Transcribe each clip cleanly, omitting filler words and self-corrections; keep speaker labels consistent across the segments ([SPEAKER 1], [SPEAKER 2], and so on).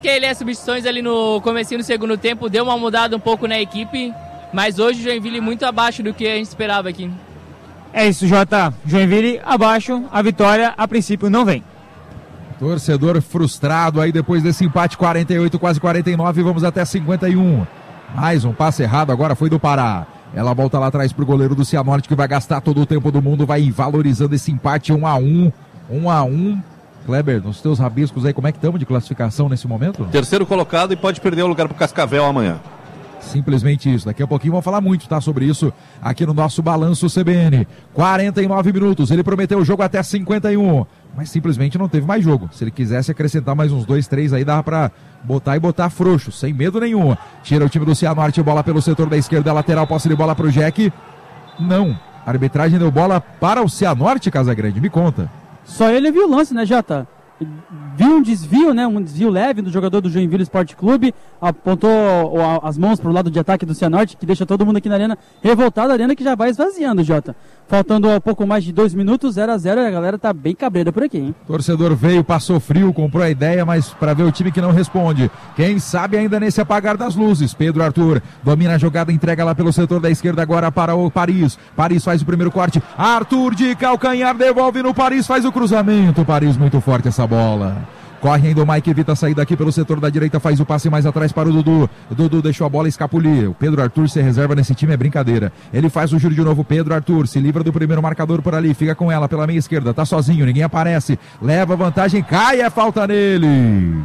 [SPEAKER 1] Ele as substituições ali no comecinho do segundo tempo deu uma mudada um pouco na equipe, mas hoje o Joinville muito abaixo do que a gente esperava aqui.
[SPEAKER 2] É isso, Jota. Joinville abaixo, a vitória a princípio não vem.
[SPEAKER 3] Torcedor frustrado aí depois desse empate 48, quase 49, vamos até 51. Mais um passe errado agora foi do Pará. Ela volta lá atrás pro goleiro do Cianorte que vai gastar todo o tempo do mundo, vai valorizando esse empate 1-1. 1-1. Kleber, nos teus rabiscos aí, como é que estamos de classificação nesse momento?
[SPEAKER 4] Terceiro colocado e pode perder o lugar pro Cascavel amanhã.
[SPEAKER 3] Simplesmente isso. Daqui a pouquinho vamos falar muito, tá, sobre isso aqui no nosso Balanço CBN. 49 minutos, ele prometeu o jogo até 51, mas simplesmente não teve mais jogo. Se ele quisesse acrescentar mais uns 2, 3 aí, dava pra botar frouxo, sem medo nenhum. Tira o time do Cianorte, bola pelo setor da esquerda, lateral, posse de bola pro Jack. Não, a arbitragem deu bola para o Cianorte, Casagrande, me conta.
[SPEAKER 5] Só ele viu o lance, né, Jota? Viu um desvio, né? Um desvio leve do jogador do Joinville Esporte Clube, apontou as mãos para o lado de ataque do Cianorte, que deixa todo mundo aqui na arena revoltado, a arena que já vai esvaziando, Jota. Faltando um pouco mais de 2 minutos, 0-0, a galera tá bem cabreira por aqui, hein?
[SPEAKER 3] Torcedor veio, passou frio, comprou a ideia, mas para ver o time que não responde. Quem sabe ainda nesse apagar das luzes. Pedro Arthur domina a jogada, entrega lá pelo setor da esquerda agora para o Paris. Paris faz o primeiro corte. Arthur de calcanhar, devolve no Paris, faz o cruzamento. Paris muito forte essa bola. Corre ainda o Mike, evita a saída aqui pelo setor da direita, faz o passe mais atrás para o Dudu. Dudu deixou a bola escapulir. O Pedro Arthur se reserva nesse time, é brincadeira. Ele faz o giro de novo, Pedro Arthur se livra do primeiro marcador por ali, fica com ela pela meia esquerda, tá sozinho, ninguém aparece. Leva vantagem, cai, é falta nele.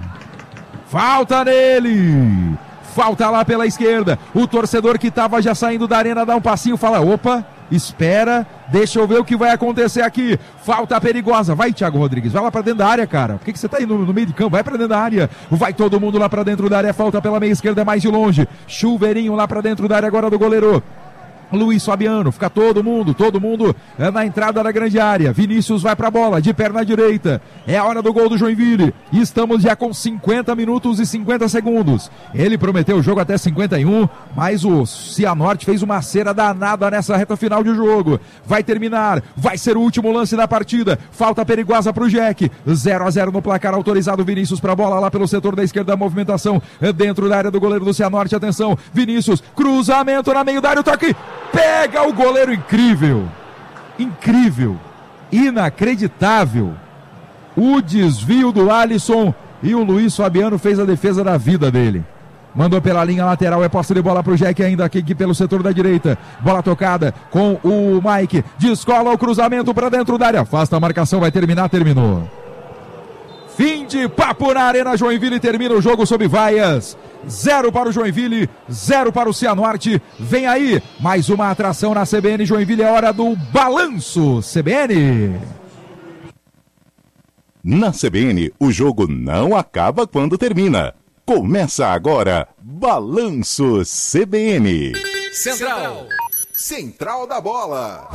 [SPEAKER 3] Falta nele. Falta lá pela esquerda. O torcedor que estava já saindo da arena dá um passinho, fala, opa, espera, deixa eu ver o que vai acontecer aqui. Falta perigosa. Vai, Thiago Rodrigues, vai lá pra dentro da área, cara. Por que você tá indo no meio de campo? Vai pra dentro da área. Vai todo mundo lá pra dentro da área. Falta pela meia esquerda, mais de longe. Chuveirinho lá pra dentro da área agora do goleiro Luiz Fabiano, fica todo mundo na entrada da grande área. Vinícius vai pra bola, de perna direita. É a hora do gol do Joinville. Estamos já com 50 minutos e 50 segundos. Ele prometeu o jogo até 51, mas o Cianorte fez uma cera danada nessa reta final de jogo. Vai terminar, vai ser o último lance da partida. Falta perigosa pro Jack. 0-0 no placar, autorizado Vinícius pra bola lá pelo setor da esquerda, a movimentação dentro da área do goleiro do Cianorte. Atenção, Vinícius, cruzamento na meio da área, o toque. Pega o goleiro, incrível, inacreditável, o desvio do Alisson e o Luiz Fabiano fez a defesa da vida dele. Mandou pela linha lateral, é posse de bola pro Jack ainda aqui pelo setor da direita. Bola tocada com o Mike, descola o cruzamento para dentro da área, afasta a marcação, vai terminar, terminou. Fim de papo na Arena Joinville, termina o jogo sob vaias. 0 para o Joinville, 0 para o Cianorte. Vem aí, mais uma atração na CBN Joinville, é hora do Balanço CBN.
[SPEAKER 6] Na CBN, o jogo não acaba quando termina. Começa agora, Balanço CBN.
[SPEAKER 7] Central da Bola.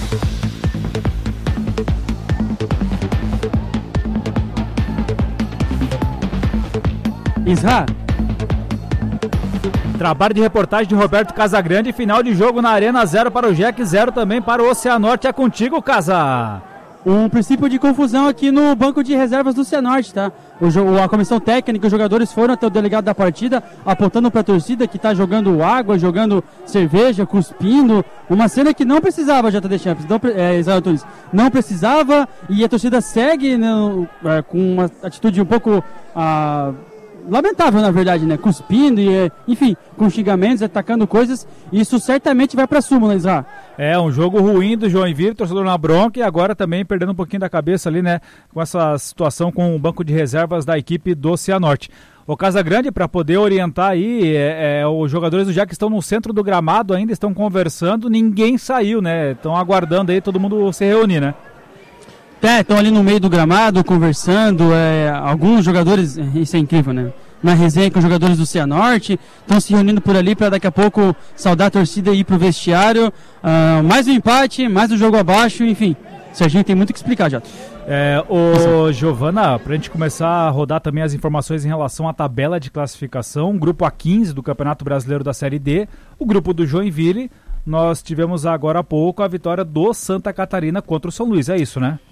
[SPEAKER 5] Isra.
[SPEAKER 2] Trabalho de reportagem de Roberto Casagrande, final de jogo na Arena, 0 para o Jack, 0 também para o Cianorte. É contigo, Casa.
[SPEAKER 5] Um princípio de confusão aqui no banco de reservas do Cianorte, tá? A comissão técnica, os jogadores foram até o delegado da partida, apontando para a torcida que tá jogando água, jogando cerveja, cuspindo. Uma cena que não precisava, JD Champions, não precisava, e a torcida segue com uma atitude um pouco lamentável, na verdade, né? Cuspindo e, enfim, com xingamentos, atacando coisas. Isso certamente vai pra súmula, Isra.
[SPEAKER 2] É um jogo ruim do Joinville, torcedor na bronca, e agora também perdendo um pouquinho da cabeça ali, né? Com essa situação com o banco de reservas da equipe do Cianorte. O Casagrande, para poder orientar aí, os jogadores do Jack estão no centro do gramado ainda, estão conversando, ninguém saiu, né? Estão aguardando aí todo mundo se reunir, né?
[SPEAKER 5] Estão ali no meio do gramado, conversando, alguns jogadores, isso é incrível, né? Na resenha com os jogadores do Cianorte, estão se reunindo por ali para daqui a pouco saudar a torcida e ir pro vestiário. Mais um empate, mais um jogo abaixo, enfim. Serginho tem muito o que explicar, Jota.
[SPEAKER 2] Giovana, pra gente começar a rodar também as informações em relação à tabela de classificação, grupo A15 do Campeonato Brasileiro da Série D, o grupo do Joinville. Nós tivemos agora há pouco a vitória do Santa Catarina contra o São Luís, é isso, né?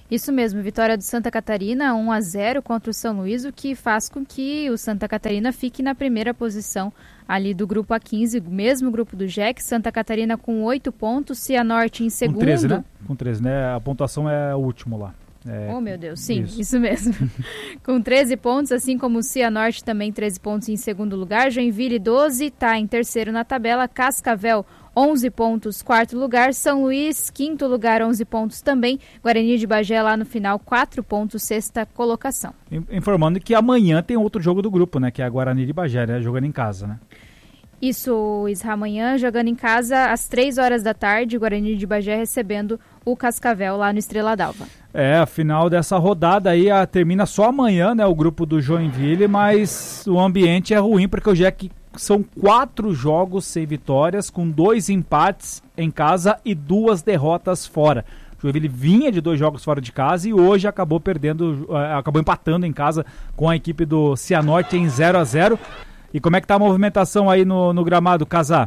[SPEAKER 7] Isso mesmo, vitória do Santa Catarina 1-0 contra o São Luís, o que faz com que o Santa Catarina fique na primeira posição ali do grupo A15, mesmo grupo do JEC. Santa Catarina com 8 pontos, Cianorte em segundo.
[SPEAKER 2] Com 13, né? Com 13, né? A pontuação é o último lá.
[SPEAKER 7] Oh, meu Deus, sim, isso mesmo. Com 13 pontos, assim como o Cianorte também 13 pontos em segundo lugar. Joinville 12, está em terceiro na tabela. Cascavel 11 pontos, quarto lugar. São Luís, quinto lugar, 11 pontos também. Guarani de Bagé lá no final, 4 pontos, sexta colocação.
[SPEAKER 2] Informando que amanhã tem outro jogo do grupo, né? Que é a Guarani de Bagé, né? Jogando em casa, né?
[SPEAKER 7] Isso, Isra, amanhã jogando em casa às 3 horas da tarde, Guarani de Bagé recebendo o Cascavel lá no Estrela d'Alva.
[SPEAKER 2] A final dessa rodada aí termina só amanhã, né? O grupo do Joinville, mas o ambiente é ruim porque o JEC são 4 jogos sem vitórias, com 2 empates em casa e 2 derrotas fora. O Joinville vinha de 2 jogos fora de casa e hoje acabou empatando em casa com a equipe do Cianorte em 0-0. E como é que tá a movimentação aí no gramado, Casá?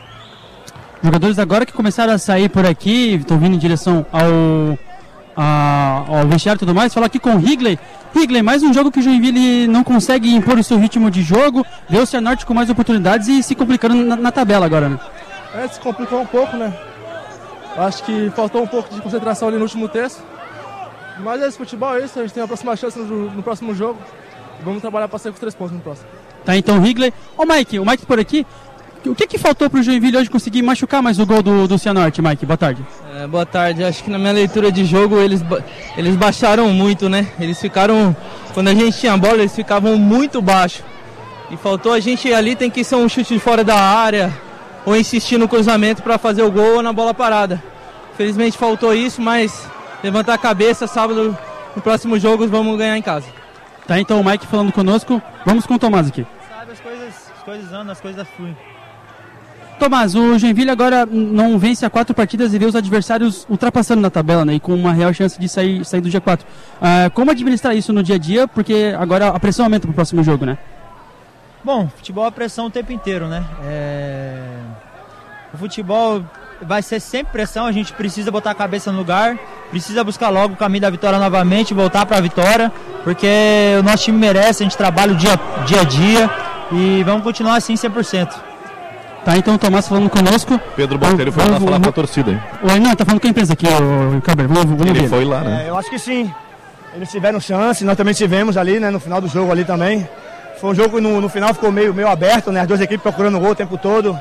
[SPEAKER 5] Jogadores agora que começaram a sair por aqui, estão vindo em direção ao vestiário e tudo mais. Falar aqui com o Higley. Higley, mais um jogo que o Joinville não consegue impor o seu ritmo de jogo. Vê o Cianorte com mais oportunidades e se complicando na tabela agora, né?
[SPEAKER 8] Se complicou um pouco, né? Acho que faltou um pouco de concentração ali no último terço. Mas esse futebol é isso, a gente tem a próxima chance no próximo jogo. Vamos trabalhar para sair com 3 pontos no próximo.
[SPEAKER 5] Tá, então Higley. O Mike por aqui. O que faltou pro Joinville hoje conseguir machucar mais o gol do Cianorte, Mike? Boa tarde.
[SPEAKER 9] Boa tarde. Acho que na minha leitura de jogo eles baixaram muito, né? Eles ficaram, quando a gente tinha a bola, eles ficavam muito baixo. E faltou a gente ali, tem que ser um chute de fora da área, ou insistir no cruzamento para fazer o gol ou na bola parada. Felizmente faltou isso, mas levantar a cabeça, sábado, no próximo jogo, vamos ganhar em casa.
[SPEAKER 5] Tá, então o Mike falando conosco. Vamos com o Tomás aqui.
[SPEAKER 10] Sabe, as coisas andam, as coisas fluem.
[SPEAKER 5] Tomás, o Joinville agora não vence há 4 partidas e vê os adversários ultrapassando na tabela, né? E com uma real chance de sair do G4. Como administrar isso no dia a dia? Porque agora a pressão aumenta pro próximo jogo, né?
[SPEAKER 10] Bom, futebol é pressão o tempo inteiro, né? O futebol vai ser sempre pressão, a gente precisa botar a cabeça no lugar, precisa buscar logo o caminho da vitória novamente, voltar para a vitória, porque o nosso time merece, a gente trabalha o dia a dia e vamos continuar assim 100%.
[SPEAKER 5] Tá, então o Tomás falando conosco.
[SPEAKER 4] Pedro Botelho foi lá falar com a torcida, hein?
[SPEAKER 5] Não, tá falando com a imprensa aqui, o Cabral.
[SPEAKER 4] Ele foi lá, né?
[SPEAKER 11] Eu acho que sim. Eles tiveram chance, nós também tivemos ali, né? No final do jogo ali também. Foi um jogo que no final ficou meio aberto, né? As duas equipes procurando gol o tempo todo.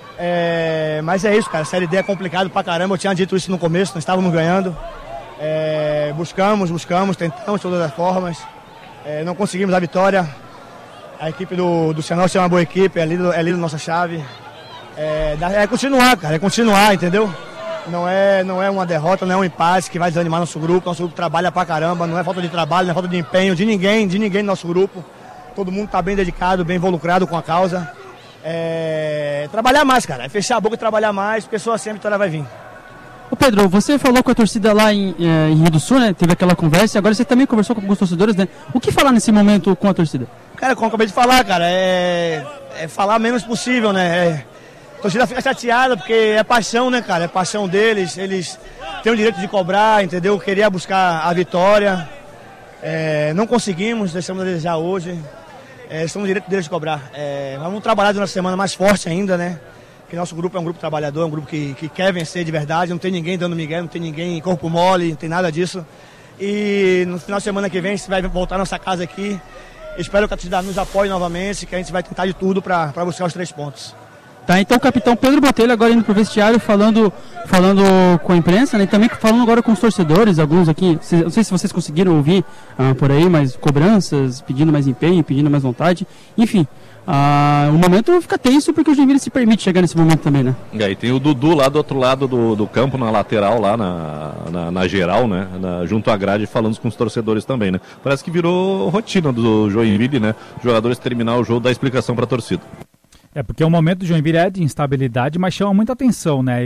[SPEAKER 11] Mas é isso, cara. A Série D é complicado pra caramba. Eu tinha dito isso no começo, nós estávamos ganhando. Buscamos, tentamos de todas as formas. Não conseguimos a vitória. A equipe do Cianorte é uma boa equipe, é líder da nossa chave. Continuar, cara, continuar, entendeu? Não é uma derrota, não é um empate que vai desanimar nosso grupo trabalha pra caramba, não é falta de trabalho, não é falta de empenho de ninguém no nosso grupo. Todo mundo tá bem dedicado, bem involucrado com a causa. Trabalhar mais, cara, é fechar a boca e trabalhar mais, porque só assim a vitória vai vir.
[SPEAKER 5] Ô Pedro, você falou com a torcida lá em Rio do Sul, né? Teve aquela conversa, agora você também conversou com alguns torcedores, né? O que falar nesse momento com a torcida?
[SPEAKER 11] Cara, como eu acabei de falar, cara, é falar menos possível, né? A torcida fica chateada porque é paixão, né, cara? É paixão deles, eles têm o direito de cobrar, entendeu? Queria buscar a vitória. Não conseguimos, deixamos a desejar hoje. Estamos no direito deles de cobrar. Vamos trabalhar durante a semana mais forte ainda, né? Porque nosso grupo é um grupo trabalhador, é um grupo que quer vencer de verdade, não tem ninguém dando migué, não tem ninguém corpo mole, não tem nada disso. E no final de semana que vem a gente vai voltar à nossa casa aqui. Espero que a torcida nos apoie novamente, que a gente vai tentar de tudo para buscar os 3 pontos.
[SPEAKER 5] Tá, então o capitão Pedro Botelho agora indo pro vestiário falando com a imprensa, né? E também falando agora com os torcedores, alguns aqui, não sei se vocês conseguiram ouvir por aí, mas cobranças, pedindo mais empenho, pedindo mais vontade, enfim. O momento fica tenso porque o Joinville se permite chegar nesse momento também, né?
[SPEAKER 4] E aí tem o Dudu lá do outro lado do campo, na lateral, lá na geral, né? Junto à grade, falando com os torcedores também, né? Parece que virou rotina do Joinville, né? Os jogadores terminar o jogo, dar explicação para a torcida.
[SPEAKER 2] Porque o momento do Joinville é de instabilidade, mas chama muita atenção, né?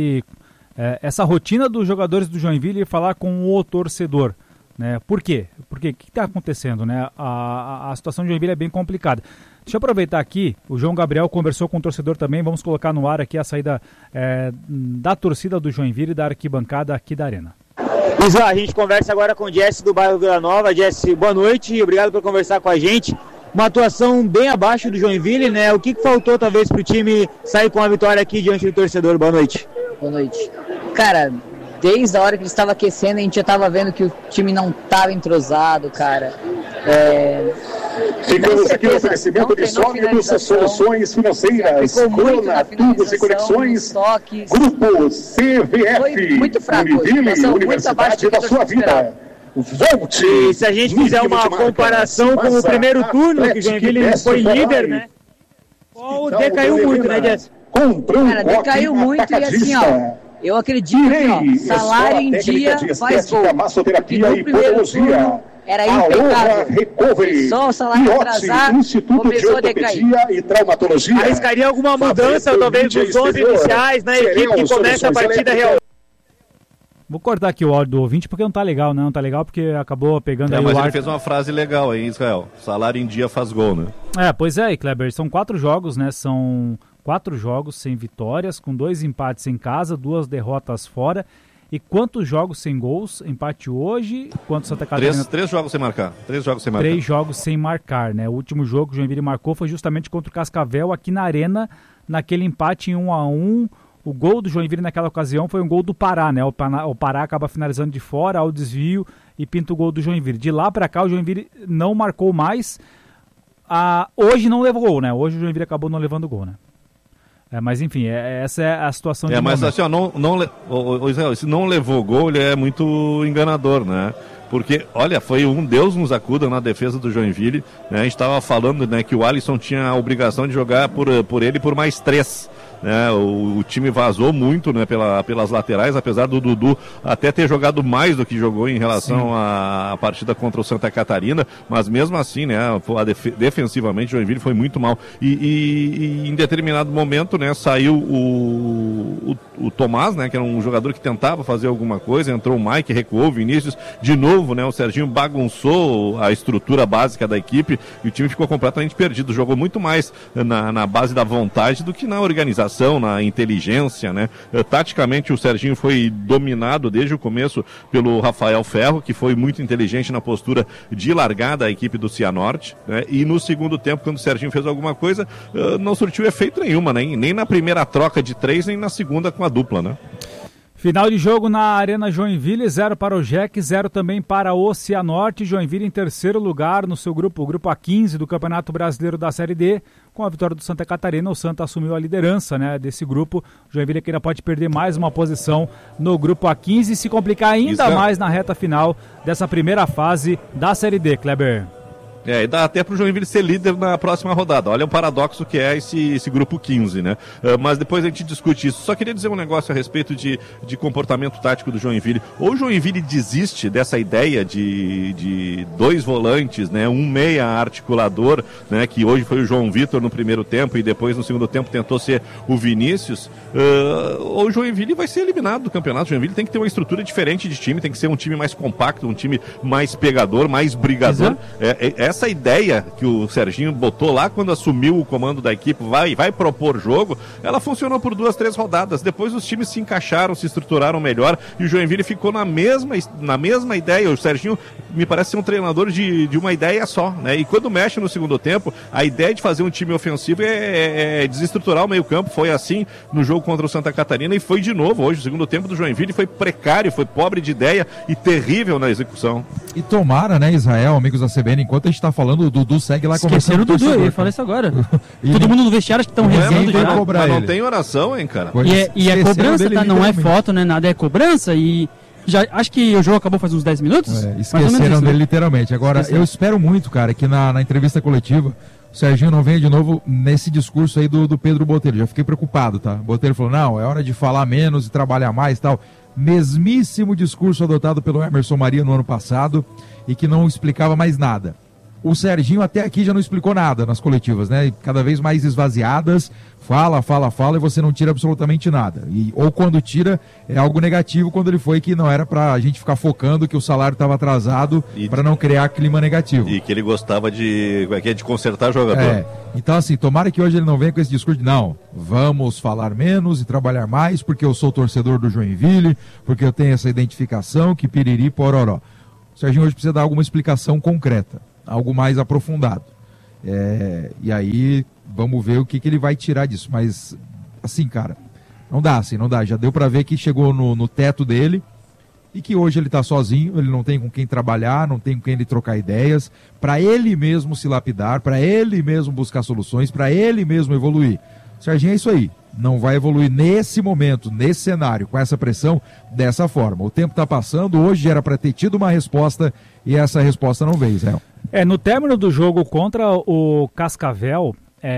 [SPEAKER 2] Essa rotina dos jogadores do Joinville falar com o torcedor, né? Por quê? Porque o que está acontecendo, né? A situação do Joinville é bem complicada. Deixa eu aproveitar aqui, o João Gabriel conversou com o torcedor também, vamos colocar no ar aqui a saída da torcida do Joinville e da arquibancada aqui da Arena.
[SPEAKER 12] Isa, a gente conversa agora com o Jesse do bairro Vila Nova. Jesse, boa noite e obrigado por conversar com a gente. Uma atuação bem abaixo do Joinville, né? O que faltou talvez pro time sair com a vitória aqui diante do torcedor? Boa noite.
[SPEAKER 13] Boa noite. Cara, desde a hora que ele estava aquecendo, a gente já estava vendo que o time não estava entrosado, cara.
[SPEAKER 14] Ficamos aqui no oferecimento de Sólidos Soluções Financeiras, Corona, Tubos e Conexões, Grupo CVF,
[SPEAKER 13] foi muito fraco
[SPEAKER 14] Univille, Universidade da sua vida. Volte!
[SPEAKER 12] E se a gente fizer uma comparação com o primeiro turno, que o Joinville foi líder, né? Decaiu muito, né, Jess?
[SPEAKER 13] Cara, decaiu muito e assim, ó, eu acredito que, salário em dia faz gol. E no primeiro turno era impecável. E só o salário atrasado começou a decair.
[SPEAKER 12] Arriscaria alguma mudança, talvez, dos 11 iniciais na equipe que começa a partida real?
[SPEAKER 2] Vou cortar aqui o áudio do ouvinte porque não tá legal, né? Não tá legal porque acabou pegando aí
[SPEAKER 4] mas
[SPEAKER 2] o
[SPEAKER 4] ele fez uma frase legal aí, Israel. Salário em dia faz gol, né?
[SPEAKER 2] Pois é, Kleber, são 4 jogos, né? São 4 jogos sem vitórias, com 2 empates em casa, 2 derrotas fora. E quantos jogos sem gols? Empate hoje, quanto Santa Catarina...
[SPEAKER 4] 3 jogos sem marcar. 3 jogos sem marcar.
[SPEAKER 2] 3 jogos sem marcar, né? O último jogo que o Joinville marcou foi justamente contra o Cascavel aqui na Arena, naquele empate em 1-1. O gol do Joinville naquela ocasião foi um gol do Pará, né? O Pará acaba finalizando de fora ao desvio e pinta o gol do Joinville. De lá para cá o Joinville não marcou mais. Hoje não levou gol, né? Hoje o Joinville acabou não levando gol, né? Mas enfim, essa é a situação de
[SPEAKER 4] mas
[SPEAKER 2] momento.
[SPEAKER 4] assim, ó, Israel, se não levou gol, ele é muito enganador, né? Porque, olha, foi um Deus nos acuda na defesa do Joinville, né? A gente estava falando, né, que o Alisson tinha a obrigação de jogar por ele por mais 3. Né, o time vazou muito, né, pelas laterais, apesar do Dudu até ter jogado mais do que jogou em relação à partida contra o Santa Catarina, mas mesmo assim, né, defensivamente o Joinville foi muito mal. E em determinado momento, né, saiu o Tomás, né, que era um jogador que tentava fazer alguma coisa, entrou o Mike, recuou o Vinícius, de novo, né, o Serginho bagunçou a estrutura básica da equipe e o time ficou completamente perdido. Jogou muito mais na base da vontade do que na organização, na inteligência, né? Taticamente o Serginho foi dominado desde o começo pelo Rafael Ferro, que foi muito inteligente na postura de largar da equipe do Cianorte, né? E no segundo tempo, quando o Serginho fez alguma coisa, não surtiu efeito nenhuma, né? Nem na primeira troca de 3, nem na segunda com a dupla, né?
[SPEAKER 2] Final de jogo na Arena Joinville, 0 para o Jack, 0 também para o Cianorte. Joinville em terceiro lugar no seu grupo, o grupo A15 do Campeonato Brasileiro da Série D. Com a vitória do Santa Catarina, o Santa assumiu a liderança, né, desse grupo. O Joinville que ainda pode perder mais uma posição no grupo A15 e se complicar ainda mais na reta final dessa primeira fase da Série D, Kleber.
[SPEAKER 4] E dá até pro Joinville ser líder na próxima rodada. Olha o paradoxo que é esse grupo 15, né? Mas depois a gente discute isso. Só queria dizer um negócio a respeito de comportamento tático do Joinville. Ou o Joinville desiste dessa ideia de 2 volantes, né? Um meia articulador, né? Que hoje foi o João Vitor no primeiro tempo e depois no segundo tempo tentou ser o Vinícius. Ou o Joinville vai ser eliminado do campeonato. O Joinville tem que ter uma estrutura diferente de time, tem que ser um time mais compacto, um time mais pegador, mais brigador. Essa ideia que o Serginho botou lá quando assumiu o comando da equipe, vai propor jogo, ela funcionou por 2, 3 rodadas. Depois os times se encaixaram, se estruturaram melhor e o Joinville ficou na mesma ideia. O Serginho me parece ser um treinador de uma ideia só, né? E quando mexe no segundo tempo, a ideia de fazer um time ofensivo é desestruturar o meio campo. Foi assim no jogo contra o Santa Catarina e foi de novo hoje. O segundo tempo do Joinville foi precário, foi pobre de ideia e terrível na execução.
[SPEAKER 3] E tomara, né, Israel, amigos da CBN, enquanto a gente tá falando, o Dudu segue lá conversando.
[SPEAKER 5] Esqueceram o Dudu, eu ia falar isso agora. Todo mundo no vestiário acho que estão rezando já.
[SPEAKER 4] Mas não tem oração, hein, cara?
[SPEAKER 5] E é cobrança, tá? Não é foto, não é nada, é cobrança e... Já, acho que o jogo acabou faz uns 10 minutos.
[SPEAKER 3] Esqueceram dele literalmente. Agora, eu espero muito, cara, que na entrevista coletiva o Serginho não venha de novo nesse discurso aí do Pedro Botelho. Já fiquei preocupado, tá? O Botelho falou, não, é hora de falar menos e trabalhar mais e tal. Mesmíssimo discurso adotado pelo Emerson Maria no ano passado e que não explicava mais nada. O Serginho até aqui já não explicou nada nas coletivas, né? Cada vez mais esvaziadas, fala e você não tira absolutamente nada. Ou quando tira, é algo negativo, quando ele foi que não era pra gente ficar focando que o salário estava atrasado para não criar clima negativo.
[SPEAKER 4] E que ele gostava de consertar jogador.
[SPEAKER 3] Então, assim, tomara que hoje ele não venha com esse discurso de não, vamos falar menos e trabalhar mais porque eu sou torcedor do Joinville, porque eu tenho essa identificação, que piriri, pororó. O Serginho hoje precisa dar alguma explicação concreta, algo mais aprofundado. E aí, vamos ver o que ele vai tirar disso. Mas, assim, cara, não dá. Já deu pra ver que chegou no teto dele e que hoje ele tá sozinho, ele não tem com quem trabalhar, não tem com quem ele trocar ideias, para ele mesmo se lapidar, para ele mesmo buscar soluções, para ele mesmo evoluir. Serginho, é isso aí. Não vai evoluir nesse momento, nesse cenário, com essa pressão, dessa forma. O tempo tá passando, hoje era para ter tido uma resposta e essa resposta não veio, Zé.
[SPEAKER 2] No término do jogo contra o Cascavel,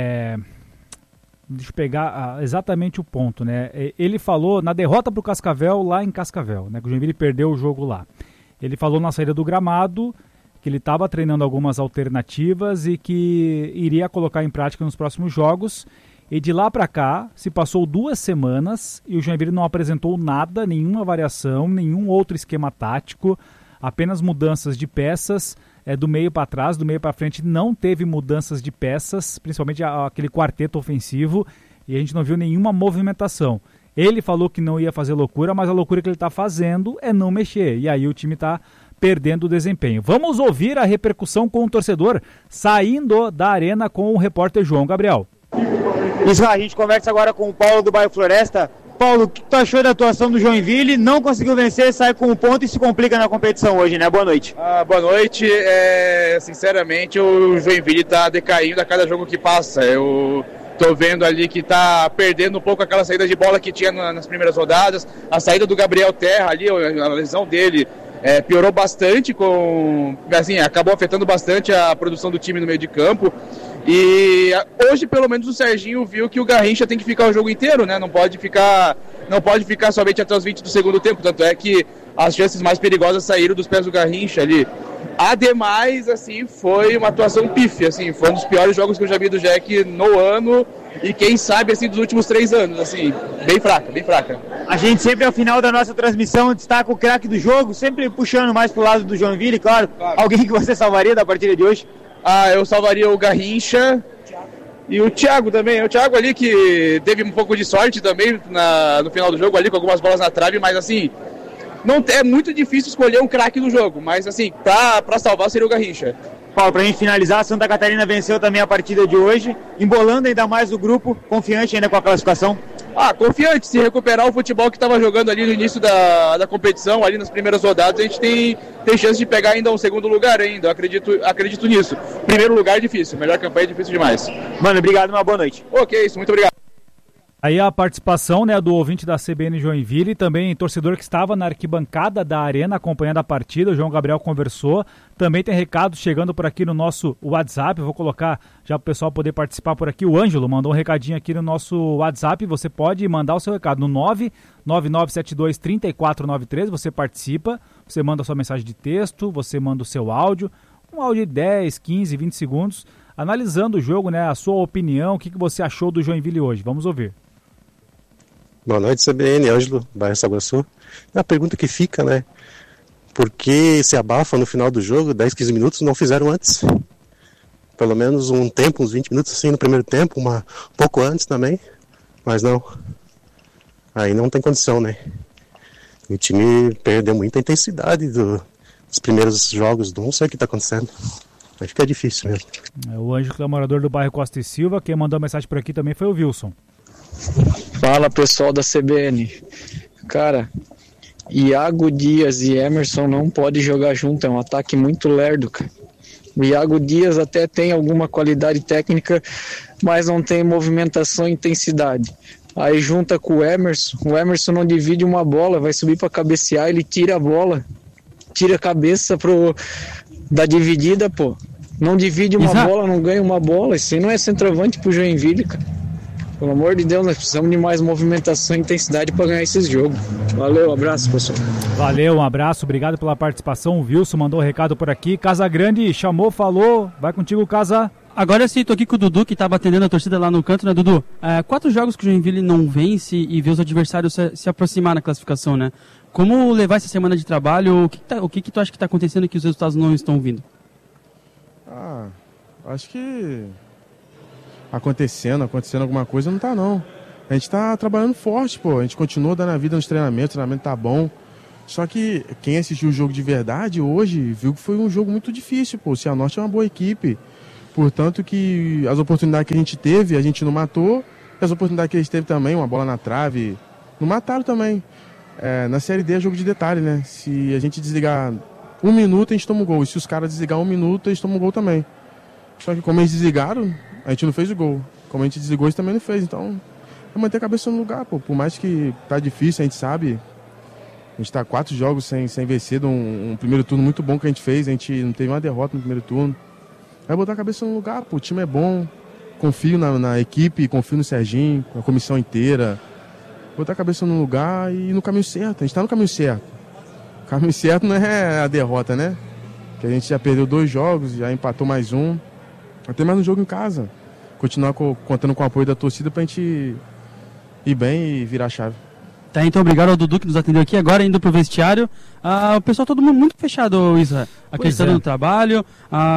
[SPEAKER 2] deixa eu pegar exatamente o ponto, né? Ele falou na derrota para o Cascavel lá em Cascavel, né? Que o Joinville perdeu o jogo lá. Ele falou na saída do gramado que ele estava treinando algumas alternativas e que iria colocar em prática nos próximos jogos. E de lá para cá, se passou 2 semanas e o Joinville não apresentou nada, nenhuma variação, nenhum outro esquema tático, apenas mudanças de peças. Do meio para trás, do meio para frente, não teve mudanças de peças, principalmente aquele quarteto ofensivo, e a gente não viu nenhuma movimentação. Ele falou que não ia fazer loucura, mas a loucura que ele está fazendo é não mexer, e aí o time está perdendo o desempenho. Vamos ouvir a repercussão com o torcedor saindo da arena com o repórter João Gabriel.
[SPEAKER 12] Isso, a gente conversa agora com o Paulo do Bairro Floresta. Paulo, o que tu achou da atuação do Joinville? Não conseguiu vencer, sai com um ponto e se complica na competição hoje, né? Boa noite.
[SPEAKER 15] Boa noite. Sinceramente, o Joinville está decaindo a cada jogo que passa. Eu tô vendo ali que está perdendo um pouco aquela saída de bola que tinha nas primeiras rodadas. A saída do Gabriel Terra ali, a lesão dele, piorou bastante, acabou afetando bastante a produção do time no meio de campo. E hoje, pelo menos, o Serginho viu que o Garrincha tem que ficar o jogo inteiro, né? Não pode ficar somente até os 20 do segundo tempo. Tanto é que as chances mais perigosas saíram dos pés do Garrincha ali. Ademais, assim, foi uma atuação pífia, assim, foi um dos piores jogos que eu já vi do Jack no ano e quem sabe, assim, dos últimos 3 anos, assim, bem fraca.
[SPEAKER 12] A gente sempre, ao final da nossa transmissão, destaca o craque do jogo, sempre puxando mais pro lado do Joinville, claro. Alguém que você salvaria da partida de hoje?
[SPEAKER 15] Eu salvaria o Garrincha e o Thiago também. O Thiago ali que teve um pouco de sorte também no final do jogo ali, com algumas bolas na trave, mas assim, não é muito difícil escolher um craque do jogo, mas assim, pra salvar seria o Garrincha.
[SPEAKER 12] Paulo, pra gente finalizar, a Santa Catarina venceu também a partida de hoje, embolando ainda mais o grupo, confiante ainda com a classificação?
[SPEAKER 15] Confiante, se recuperar o futebol que estava jogando ali no início da competição, ali nas primeiras rodadas, a gente tem chance de pegar ainda um segundo lugar ainda, eu acredito nisso. Primeiro lugar é difícil, melhor campanha é difícil demais.
[SPEAKER 12] Mano, obrigado, uma boa noite.
[SPEAKER 15] Ok, isso, muito obrigado.
[SPEAKER 2] Aí a participação, né, do ouvinte da CBN Joinville e também torcedor que estava na arquibancada da arena acompanhando a partida, o João Gabriel conversou. Também tem recados chegando por aqui no nosso WhatsApp, vou colocar já para o pessoal poder participar por aqui. O Ângelo mandou um recadinho aqui no nosso WhatsApp, você pode mandar o seu recado no 999723493, você participa, você manda a sua mensagem de texto, você manda o seu áudio, um áudio de 10, 15, 20 segundos, analisando o jogo, né, a sua opinião, o que você achou do Joinville hoje. Vamos ouvir.
[SPEAKER 16] Boa noite, CBN, Ângelo, bairro Saguaçu. É a pergunta que fica, né? Por que se abafa no final do jogo, 10, 15 minutos, não fizeram antes? Pelo menos um tempo, uns 20 minutos assim no primeiro tempo, um pouco antes também, mas não. Aí não tem condição, né? O time perdeu muita intensidade dos primeiros jogos, não sei o que está acontecendo. Acho que é difícil mesmo.
[SPEAKER 2] O Ângelo, que é morador do bairro Costa e Silva, quem mandou mensagem por aqui também foi o Wilson.
[SPEAKER 17] Fala, pessoal da CBN. Cara, Iago Dias e Emerson não podem jogar junto, é um ataque muito lerdo, cara. O Iago Dias até tem alguma qualidade técnica, mas não tem movimentação e intensidade. Aí junta com o Emerson não divide uma bola, vai subir para cabecear, ele tira a bola, tira a cabeça da dividida, pô. Não divide uma bola, não ganha uma bola, isso aí não é centroavante pro Joinville, cara. Pelo amor de Deus, nós precisamos de mais movimentação e intensidade para ganhar esses jogos. Valeu, um abraço, pessoal.
[SPEAKER 2] Valeu, um abraço, obrigado pela participação. O Wilson mandou um recado por aqui. Casa Grande chamou, falou. Vai contigo, Casa.
[SPEAKER 5] Agora sim, tô aqui com o Dudu, que tava atendendo a torcida lá no canto, né, Dudu? 4 jogos que o Joinville não vence e vê os adversários se aproximar na classificação, né? Como levar essa semana de trabalho? O que tu acha que tá acontecendo que os resultados não estão vindo?
[SPEAKER 8] Acho que acontecendo alguma coisa, não tá não. A gente tá trabalhando forte, pô. A gente continua dando a vida nos treinamentos, o treinamento tá bom. Só que quem assistiu o jogo de verdade hoje viu que foi um jogo muito difícil, pô. O Cianorte é uma boa equipe. Portanto que as oportunidades que a gente teve, a gente não matou. E as oportunidades que a gente teve também, uma bola na trave, não mataram também. Na Série D é jogo de detalhe, né? Se a gente desligar 1 minuto, a gente toma um gol. E se os caras desligar 1 minuto, eles tomam um gol também. Só que como eles desligaram, a gente não fez o gol. Como a gente desligou, eles também não fez. Então, é manter a cabeça no lugar, pô. Por mais que tá difícil, a gente sabe. A gente tá 4 jogos sem vencer de um primeiro turno muito bom que a gente fez. A gente não teve uma derrota no primeiro turno. É botar a cabeça no lugar, pô. O time é bom. Confio na equipe, confio no Serginho, na comissão inteira. Botar a cabeça no lugar e ir no caminho certo. A gente tá no caminho certo. O caminho certo não é a derrota, né? Que a gente já perdeu 2 jogos, já empatou mais um. Vai ter mais um jogo em casa. Continuar contando com o apoio da torcida pra gente ir bem e virar a chave.
[SPEAKER 5] Tá, então obrigado ao Dudu que nos atendeu aqui. Agora indo pro vestiário. O pessoal todo mundo muito fechado, Isa. Acreditando no trabalho.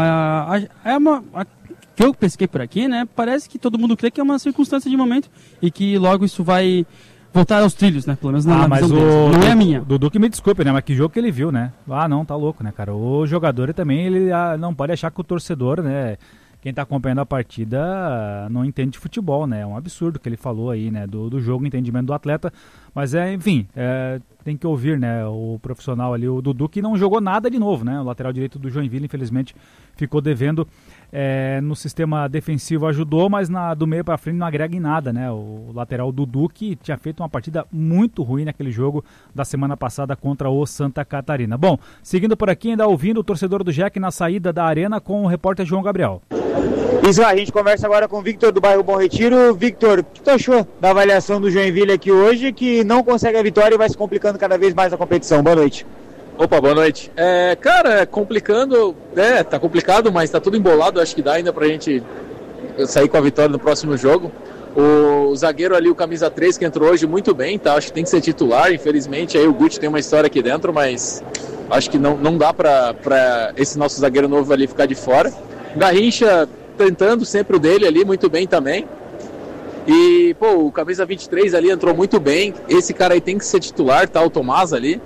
[SPEAKER 5] Que eu pesquei por aqui, né? Parece que todo mundo crê que é uma circunstância de momento e que logo isso vai voltar aos trilhos, né? Pelo menos na visão deles. Não é a minha.
[SPEAKER 2] Dudu que me desculpe, né? Mas que jogo que ele viu, né? Não, tá louco, né, cara? O jogador também, ele não pode achar que o torcedor, né? Quem tá acompanhando a partida não entende de futebol, né? É um absurdo o que ele falou aí, né? Do jogo, entendimento do atleta. Mas enfim, tem que ouvir, né? O profissional ali, o Dudu, que não jogou nada de novo, né? O lateral direito do Joinville, infelizmente, ficou devendo. No sistema defensivo ajudou, mas do meio para frente não agrega em nada, né? O lateral Dudu, que tinha feito uma partida muito ruim naquele jogo da semana passada contra o Santa Catarina. Bom, seguindo por aqui, ainda ouvindo o torcedor do Jack na saída da arena com o repórter João Gabriel.
[SPEAKER 12] Isso, a gente conversa agora com o Victor do bairro Bom Retiro. Victor, o que tu achou da avaliação do Joinville aqui hoje, que não consegue a vitória e vai se complicando cada vez mais a competição? Boa noite.
[SPEAKER 18] Opa, boa noite. Cara, complicando, tá complicado, mas tá tudo embolado, acho que dá ainda pra gente sair com a vitória no próximo jogo. O zagueiro ali, o camisa 3, que entrou hoje muito bem, tá? Acho que tem que ser titular, infelizmente, aí o Guti tem uma história aqui dentro, mas acho que não dá pra esse nosso zagueiro novo ali ficar de fora. Garrincha tentando sempre o dele ali, muito bem também. E, o camisa 23 ali entrou muito bem, esse cara aí tem que ser titular, tá? O Tomás ali.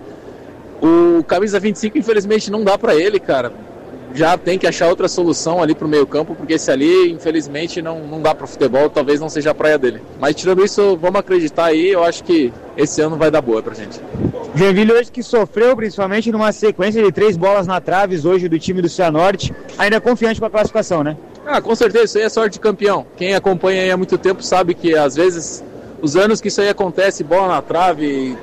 [SPEAKER 18] O camisa 25, infelizmente, não dá pra ele, cara. Já tem que achar outra solução ali pro meio campo, porque esse ali, infelizmente, não dá pro futebol, talvez não seja a praia dele. Mas tirando isso, vamos acreditar aí, eu acho que esse ano vai dar boa pra gente.
[SPEAKER 12] Joinville hoje que sofreu, principalmente numa sequência de 3 bolas na traves hoje do time do Cianorte, ainda confiante com a classificação, né?
[SPEAKER 18] Com certeza, isso aí é sorte de campeão. Quem acompanha aí há muito tempo sabe que, às vezes, os anos que isso aí acontece, bola na trave,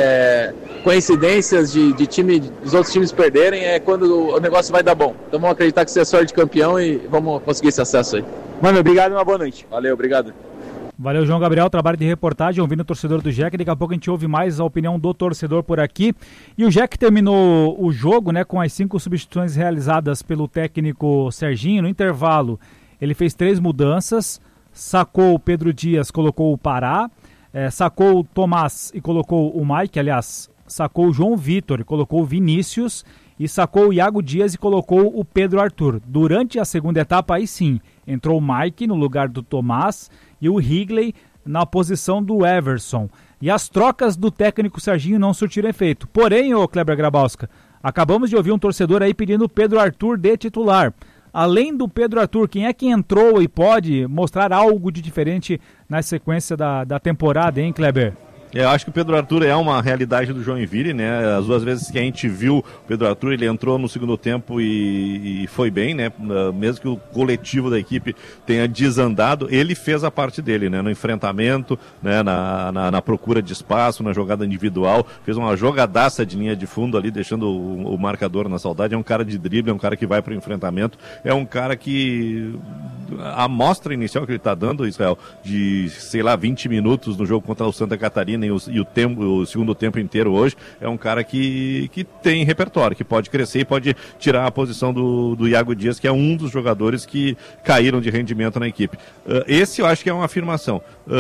[SPEAKER 18] coincidências de dos outros times perderem, é quando o negócio vai dar bom. Então vamos acreditar que isso é sorte de campeão e vamos conseguir esse acesso aí.
[SPEAKER 12] Mano, obrigado e uma boa noite.
[SPEAKER 18] Valeu, obrigado.
[SPEAKER 2] Valeu, João Gabriel, trabalho de reportagem, ouvindo o torcedor do Jack. Daqui a pouco a gente ouve mais a opinião do torcedor por aqui. E o Jack terminou o jogo, né, com as 5 substituições realizadas pelo técnico Serginho. No intervalo, ele fez 3 mudanças, sacou o Pedro Dias, colocou o Pará, sacou o Tomás e colocou o Mike, aliás, sacou o João Vitor e colocou o Vinícius, e sacou o Iago Dias e colocou o Pedro Arthur. Durante a segunda etapa, aí sim, entrou o Mike no lugar do Tomás e o Higley na posição do Everson. E as trocas do técnico Serginho não surtiram efeito. Porém, ô Kleber Grabowska, acabamos de ouvir um torcedor aí pedindo o Pedro Arthur de titular. Além do Pedro Arthur, quem é que entrou e pode mostrar algo de diferente na sequência da temporada, hein, Kleber?
[SPEAKER 4] Eu acho que o Pedro Arthur é uma realidade do Joinville, né? As 2 vezes que a gente viu o Pedro Arthur, ele entrou no segundo tempo e foi bem, né? Mesmo que o coletivo da equipe tenha desandado, ele fez a parte dele, né? No enfrentamento, né? Na procura de espaço, na jogada individual, fez uma jogadaça de linha de fundo ali, deixando o marcador na saudade. É um cara de drible, é um cara que vai para o enfrentamento, é um cara que a amostra inicial que ele está dando, Israel, de, 20 minutos no jogo contra o Santa Catarina o segundo tempo inteiro hoje, é um cara que tem repertório, que pode crescer e pode tirar a posição do Iago Dias, que é um dos jogadores que caíram de rendimento na equipe. Esse eu acho que é uma afirmação.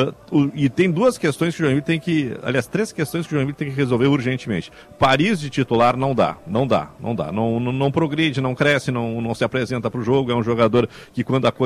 [SPEAKER 4] E tem 2 questões que o Joinville tem que... Aliás, 3 questões que o Joinville tem que resolver urgentemente. Paris de titular não dá. Não progride, não cresce, não se apresenta para o jogo. É um jogador que, quando a coisa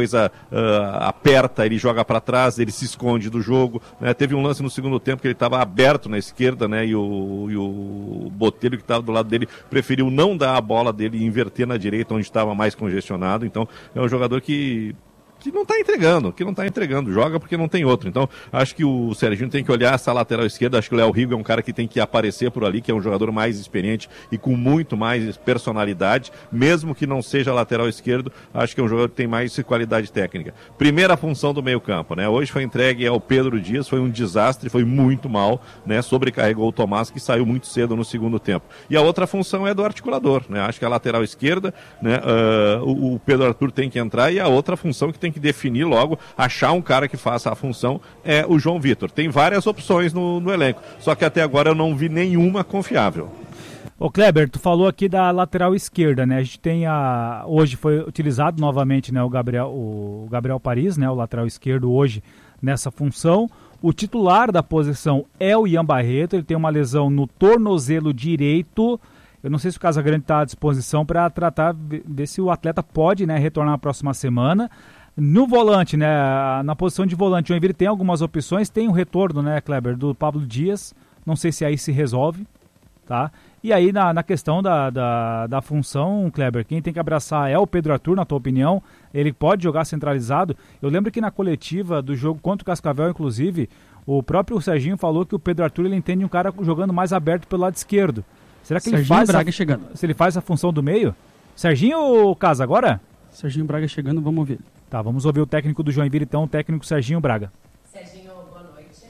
[SPEAKER 4] coisa aperta, ele joga para trás, ele se esconde do jogo, né? Teve um lance no segundo tempo que ele estava aberto na esquerda, né? E o Botelho, que estava do lado dele, preferiu não dar a bola dele e inverter na direita, onde estava mais congestionado. Então é um jogador que não está entregando, joga porque não tem outro. Então, acho que o Serginho tem que olhar essa lateral esquerda. Acho que o Léo Rigo é um cara que tem que aparecer por ali, que é um jogador mais experiente e com muito mais personalidade, mesmo que não seja lateral esquerdo. Acho que é um jogador que tem mais qualidade técnica. Primeira função do meio campo, né? Hoje foi entregue ao Pedro Dias, foi um desastre, foi muito mal, né? Sobrecarregou o Tomás, que saiu muito cedo no segundo tempo. E a outra função é do articulador, né? Acho que a lateral esquerda, né? O Pedro Arthur tem que entrar, e a outra função que tem que definir logo, achar um cara que faça a função, é o João Vitor. Tem várias opções no elenco, só que até agora eu não vi nenhuma confiável.
[SPEAKER 2] Ô Kleber, tu falou aqui da lateral esquerda, né? A gente tem hoje foi utilizado novamente, né, o Gabriel Paris, né, o lateral esquerdo hoje nessa função. O titular da posição é o Ian Barreto, ele tem uma lesão no tornozelo direito. Eu não sei se o Casagrande está à disposição para tratar, ver se o atleta pode, né, retornar na próxima semana. No volante, né, na posição de volante, o Joinville tem algumas opções, tem o retorno, né, Kleber, do Pablo Dias, não sei se aí se resolve, tá? E aí na questão da função, Kleber, quem tem que abraçar é o Pedro Arthur, na tua opinião, ele pode jogar centralizado. Eu lembro que na coletiva do jogo contra o Cascavel, inclusive, o próprio Serginho falou que o Pedro Arthur, ele entende um cara jogando mais aberto pelo lado esquerdo. Será que ele faz
[SPEAKER 5] Braga chegando.
[SPEAKER 2] Se ele faz a função do meio? Serginho ou Casa agora?
[SPEAKER 5] Serginho Braga chegando, vamos ouvir.
[SPEAKER 2] Tá, vamos ouvir o técnico do Joinville, então, o técnico Serginho Braga.
[SPEAKER 19] Serginho, boa noite.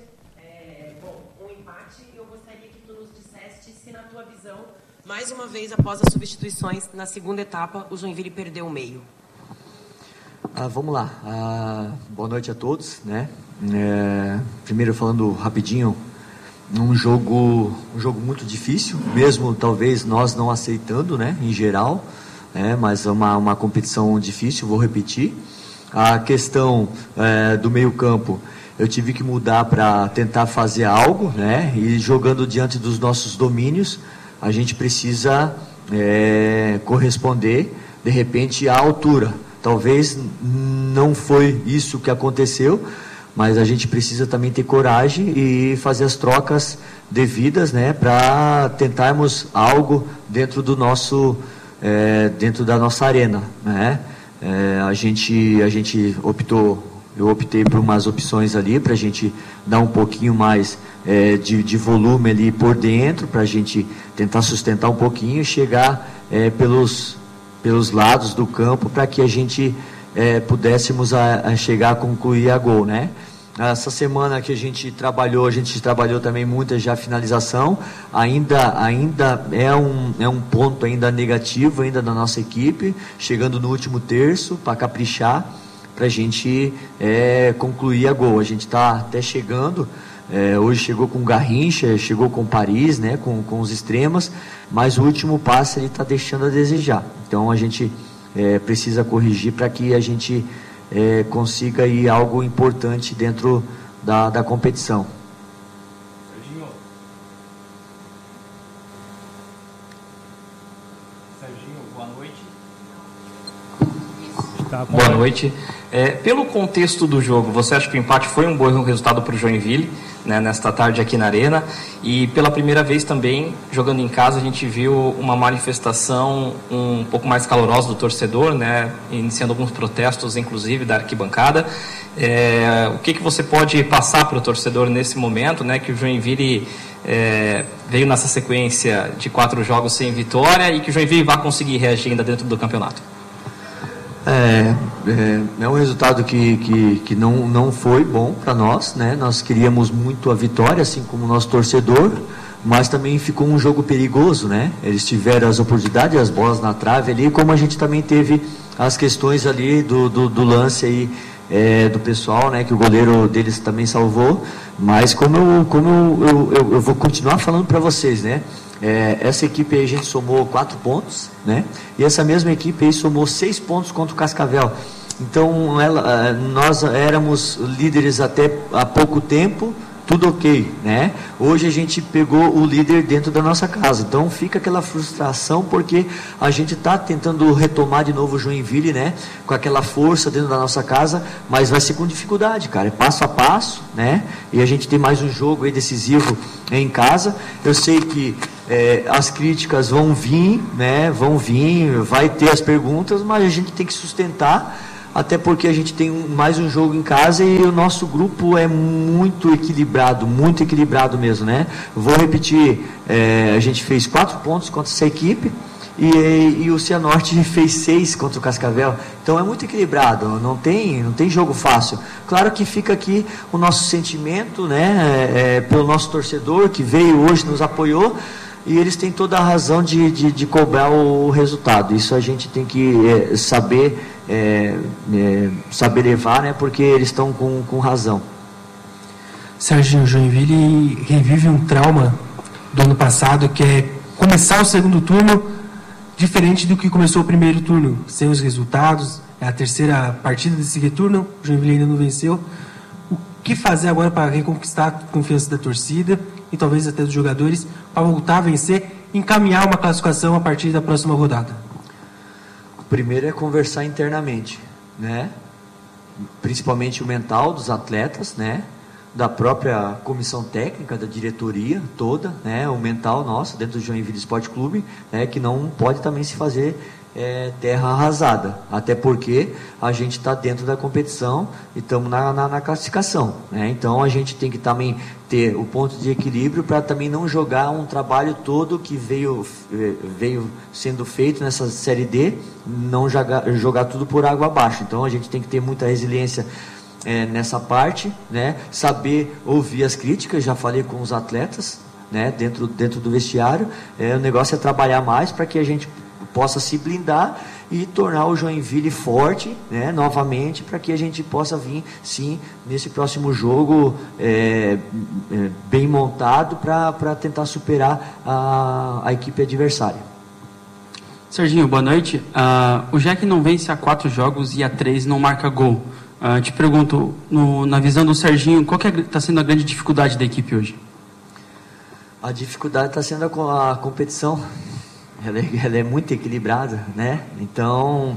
[SPEAKER 19] Um empate, eu gostaria que tu nos disseste se, na tua visão, mais uma vez, após as substituições, na segunda etapa, o Joinville perdeu o meio.
[SPEAKER 20] Vamos lá. Boa noite a todos, né? Primeiro, falando rapidinho, um jogo muito difícil, mesmo talvez nós não aceitando, né, em geral, mas é uma competição difícil, vou repetir. A questão do meio campo, eu tive que mudar para tentar fazer algo, né, e jogando diante dos nossos domínios, a gente precisa corresponder, de repente, à altura. Talvez não foi isso que aconteceu, mas a gente precisa também ter coragem e fazer as trocas devidas, né, para tentarmos algo dentro do nosso, dentro da nossa arena, né? Eu optei por umas opções ali para a gente dar um pouquinho mais de volume ali por dentro, para a gente tentar sustentar um pouquinho e chegar pelos lados do campo para que a gente pudéssemos chegar a concluir a gol, né? Essa semana que a gente trabalhou também muita já finalização, ainda é um ponto ainda negativo ainda da nossa equipe, chegando no último terço para caprichar, para a gente concluir a gol. A gente está até chegando, hoje chegou com Garrincha, chegou com Paris, né, com os extremos, mas o último passe ele está deixando a desejar. Então a gente precisa corrigir para que a gente consiga ir algo importante dentro da competição.
[SPEAKER 21] Serginho, boa noite.
[SPEAKER 2] Boa
[SPEAKER 21] noite. Pelo contexto do jogo, você acha que o empate foi um bom resultado para o Joinville, né, nesta tarde aqui na Arena? E pela primeira vez também, jogando em casa, a gente viu uma manifestação um pouco mais calorosa do torcedor, né, iniciando alguns protestos, inclusive, da arquibancada. O que você pode passar para o torcedor nesse momento, né, que o Joinville veio nessa sequência de 4 jogos sem vitória e que o Joinville vai conseguir reagir ainda dentro do campeonato?
[SPEAKER 20] É um resultado que não foi bom para nós, né? Nós queríamos muito a vitória, assim como o nosso torcedor, mas também ficou um jogo perigoso, né? Eles tiveram as oportunidades, as bolas na trave ali, como a gente também teve as questões ali do lance aí, do pessoal, né? Que o goleiro deles também salvou, mas como eu vou continuar falando para vocês, né? Essa equipe aí a gente somou 4 pontos, né? E essa mesma equipe aí somou 6 pontos contra o Cascavel. Então nós éramos líderes até há pouco tempo, tudo ok, né? Hoje a gente pegou o líder dentro da nossa casa, então fica aquela frustração porque a gente está tentando retomar de novo o Joinville, né? Com aquela força dentro da nossa casa, mas vai ser com dificuldade, cara, é passo a passo, né? E a gente tem mais um jogo aí decisivo em casa. Eu sei que as críticas vão vir, né? Vai ter as perguntas, mas a gente tem que sustentar, até porque a gente tem mais um jogo em casa e o nosso grupo é muito equilibrado mesmo, né? Vou repetir, a gente fez 4 pontos contra essa equipe e o Cianorte fez 6 contra o Cascavel, então é muito equilibrado, não tem jogo fácil. Claro que fica aqui o nosso sentimento, né? Pelo nosso torcedor que veio hoje, nos apoiou, e eles têm toda a razão de cobrar o resultado. Isso a gente tem que saber levar, né? Porque eles estão com razão.
[SPEAKER 1] Serginho, Joinville revive um trauma do ano passado, que é começar o segundo turno diferente do que começou o primeiro turno, sem os resultados. É a terceira partida desse retorno, o Joinville ainda não venceu. O que fazer agora para reconquistar a confiança da torcida e talvez até dos jogadores, para voltar a vencer e encaminhar uma classificação a partir da próxima rodada?
[SPEAKER 20] O primeiro é conversar internamente, né? Principalmente o mental dos atletas, né? Da própria comissão técnica, da diretoria toda, né? O mental nosso dentro do Joinville Esporte Clube, né? Que não pode também se fazer terra arrasada, até porque a gente está dentro da competição e estamos na classificação, né? Então a gente tem que também ter o ponto de equilíbrio para também não jogar um trabalho todo que veio sendo feito nessa Série D, não jogar tudo por água abaixo. Então a gente tem que ter muita resiliência nessa parte, né? Saber ouvir as críticas. Já falei com os atletas, né? Dentro do vestiário, o negócio é trabalhar mais para que a gente possa se blindar e tornar o Joinville forte, né, novamente, para que a gente possa vir, sim, nesse próximo jogo bem montado para tentar superar a equipe adversária.
[SPEAKER 5] Serginho, boa noite. O Jack não vence há 4 jogos e há 3 não marca gol. Te pergunto, na visão do Serginho, qual que está sendo a grande dificuldade da equipe hoje?
[SPEAKER 20] A dificuldade está sendo a competição. Ela é muito equilibrada, né? Então,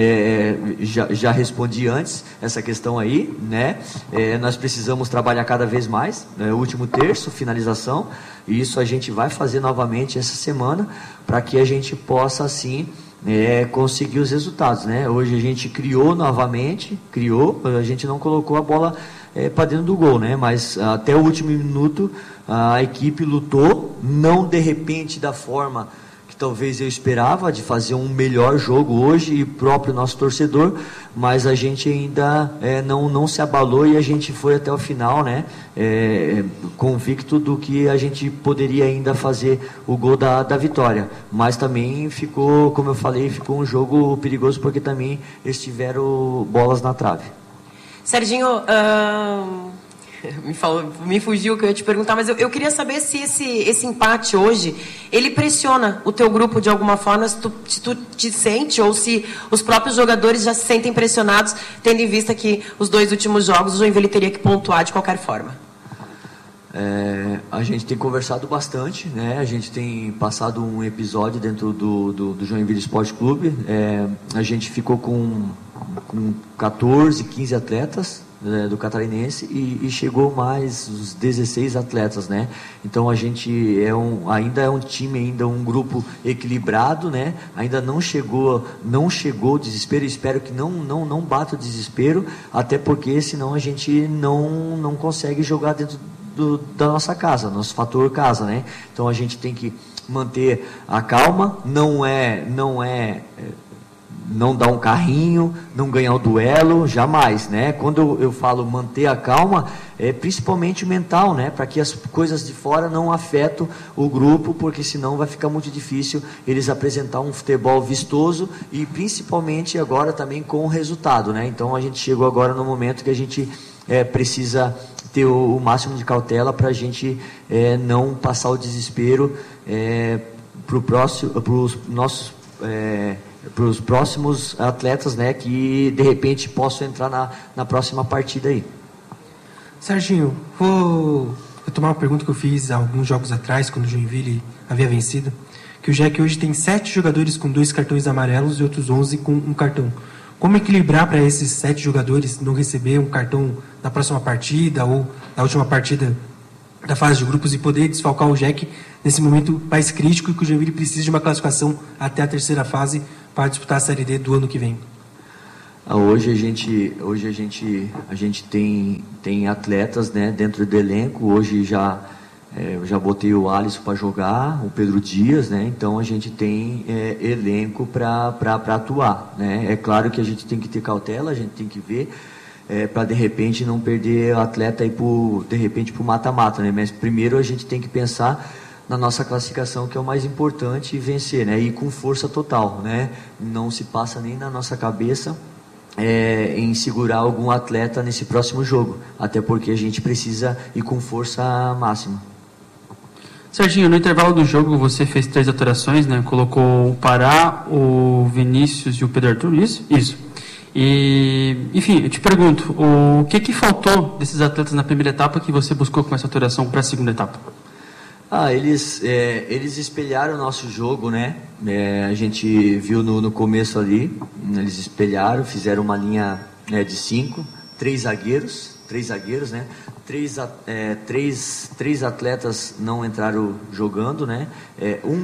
[SPEAKER 20] já respondi antes essa questão aí, né? Nós precisamos trabalhar cada vez mais, o último terço, finalização, e isso a gente vai fazer novamente essa semana, para que a gente possa, assim, conseguir os resultados, né? Hoje a gente criou novamente, a gente não colocou a bola para dentro do gol, né? Mas até o último minuto a equipe lutou, não de repente da forma talvez eu esperava, de fazer um melhor jogo hoje, e próprio nosso torcedor, mas a gente ainda não se abalou e a gente foi até o final, né? Convicto do que a gente poderia ainda fazer o gol da vitória, mas também ficou, como eu falei, ficou um jogo perigoso porque também eles tiveram bolas na trave.
[SPEAKER 19] Serginho, me fugiu o que eu ia te perguntar, mas eu queria saber se esse empate hoje, ele pressiona o teu grupo de alguma forma, se tu te sente, ou se os próprios jogadores já se sentem pressionados, tendo em vista que os 2 últimos jogos o Joinville teria que pontuar de qualquer forma.
[SPEAKER 20] A gente tem conversado bastante, né? A gente tem passado um episódio dentro do Joinville Esporte Clube. A gente ficou com 14, 15 atletas do Catarinense e chegou mais os 16 atletas, né? Então a gente ainda é um time, ainda um grupo equilibrado, né? Ainda não chegou o desespero. Espero que não bata o desespero, até porque senão a gente não consegue jogar dentro da nossa casa, nosso fator casa, né? Então a gente tem que manter a calma, não dar um carrinho, não ganhar o duelo, jamais, né? Quando eu falo manter a calma, principalmente o mental, né? Para que as coisas de fora não afetem o grupo, porque senão vai ficar muito difícil eles apresentar um futebol vistoso e principalmente agora também com o resultado, né? Então a gente chegou agora no momento que a gente precisa ter o máximo de cautela para a gente não passar o desespero para os próximos atletas, né, que de repente possam entrar na próxima partida aí.
[SPEAKER 1] Serginho, vou retomar uma pergunta que eu fiz há alguns jogos atrás, quando o Joinville havia vencido, que o Jack hoje tem 7 jogadores com 2 cartões amarelos e outros 11 com 1 cartão. Como equilibrar para esses 7 jogadores não receber um cartão na próxima partida ou na última partida da fase de grupos e poder desfalcar o Jack nesse momento mais crítico e que o Joinville precisa de uma classificação até a 3ª fase para disputar a Série D do ano que vem?
[SPEAKER 20] Hoje a gente tem atletas, né, dentro do elenco. Hoje eu já botei o Alisson para jogar, o Pedro Dias, né? Então a gente tem elenco para atuar, né? É claro que a gente tem que ter cautela, a gente tem que ver para de repente não perder o atleta aí de repente para o mata-mata, né? Mas primeiro a gente tem que pensar na nossa classificação, que é o mais importante, e vencer, né? E com força total, né? Não se passa nem na nossa cabeça em segurar algum atleta nesse próximo jogo, até porque a gente precisa ir com força máxima.
[SPEAKER 5] Serginho, no intervalo do jogo você fez 3 alterações, né? Colocou o Pará, o Vinícius e o Pedro Arthur, isso? Isso. E, enfim, eu te pergunto, o que faltou desses atletas na primeira etapa que você buscou com essa alteração para a segunda etapa?
[SPEAKER 20] Eles espelharam o nosso jogo, né? A gente viu no começo ali, eles espelharam, fizeram uma linha de 5, 3 zagueiros, né? Três atletas não entraram jogando, né? Um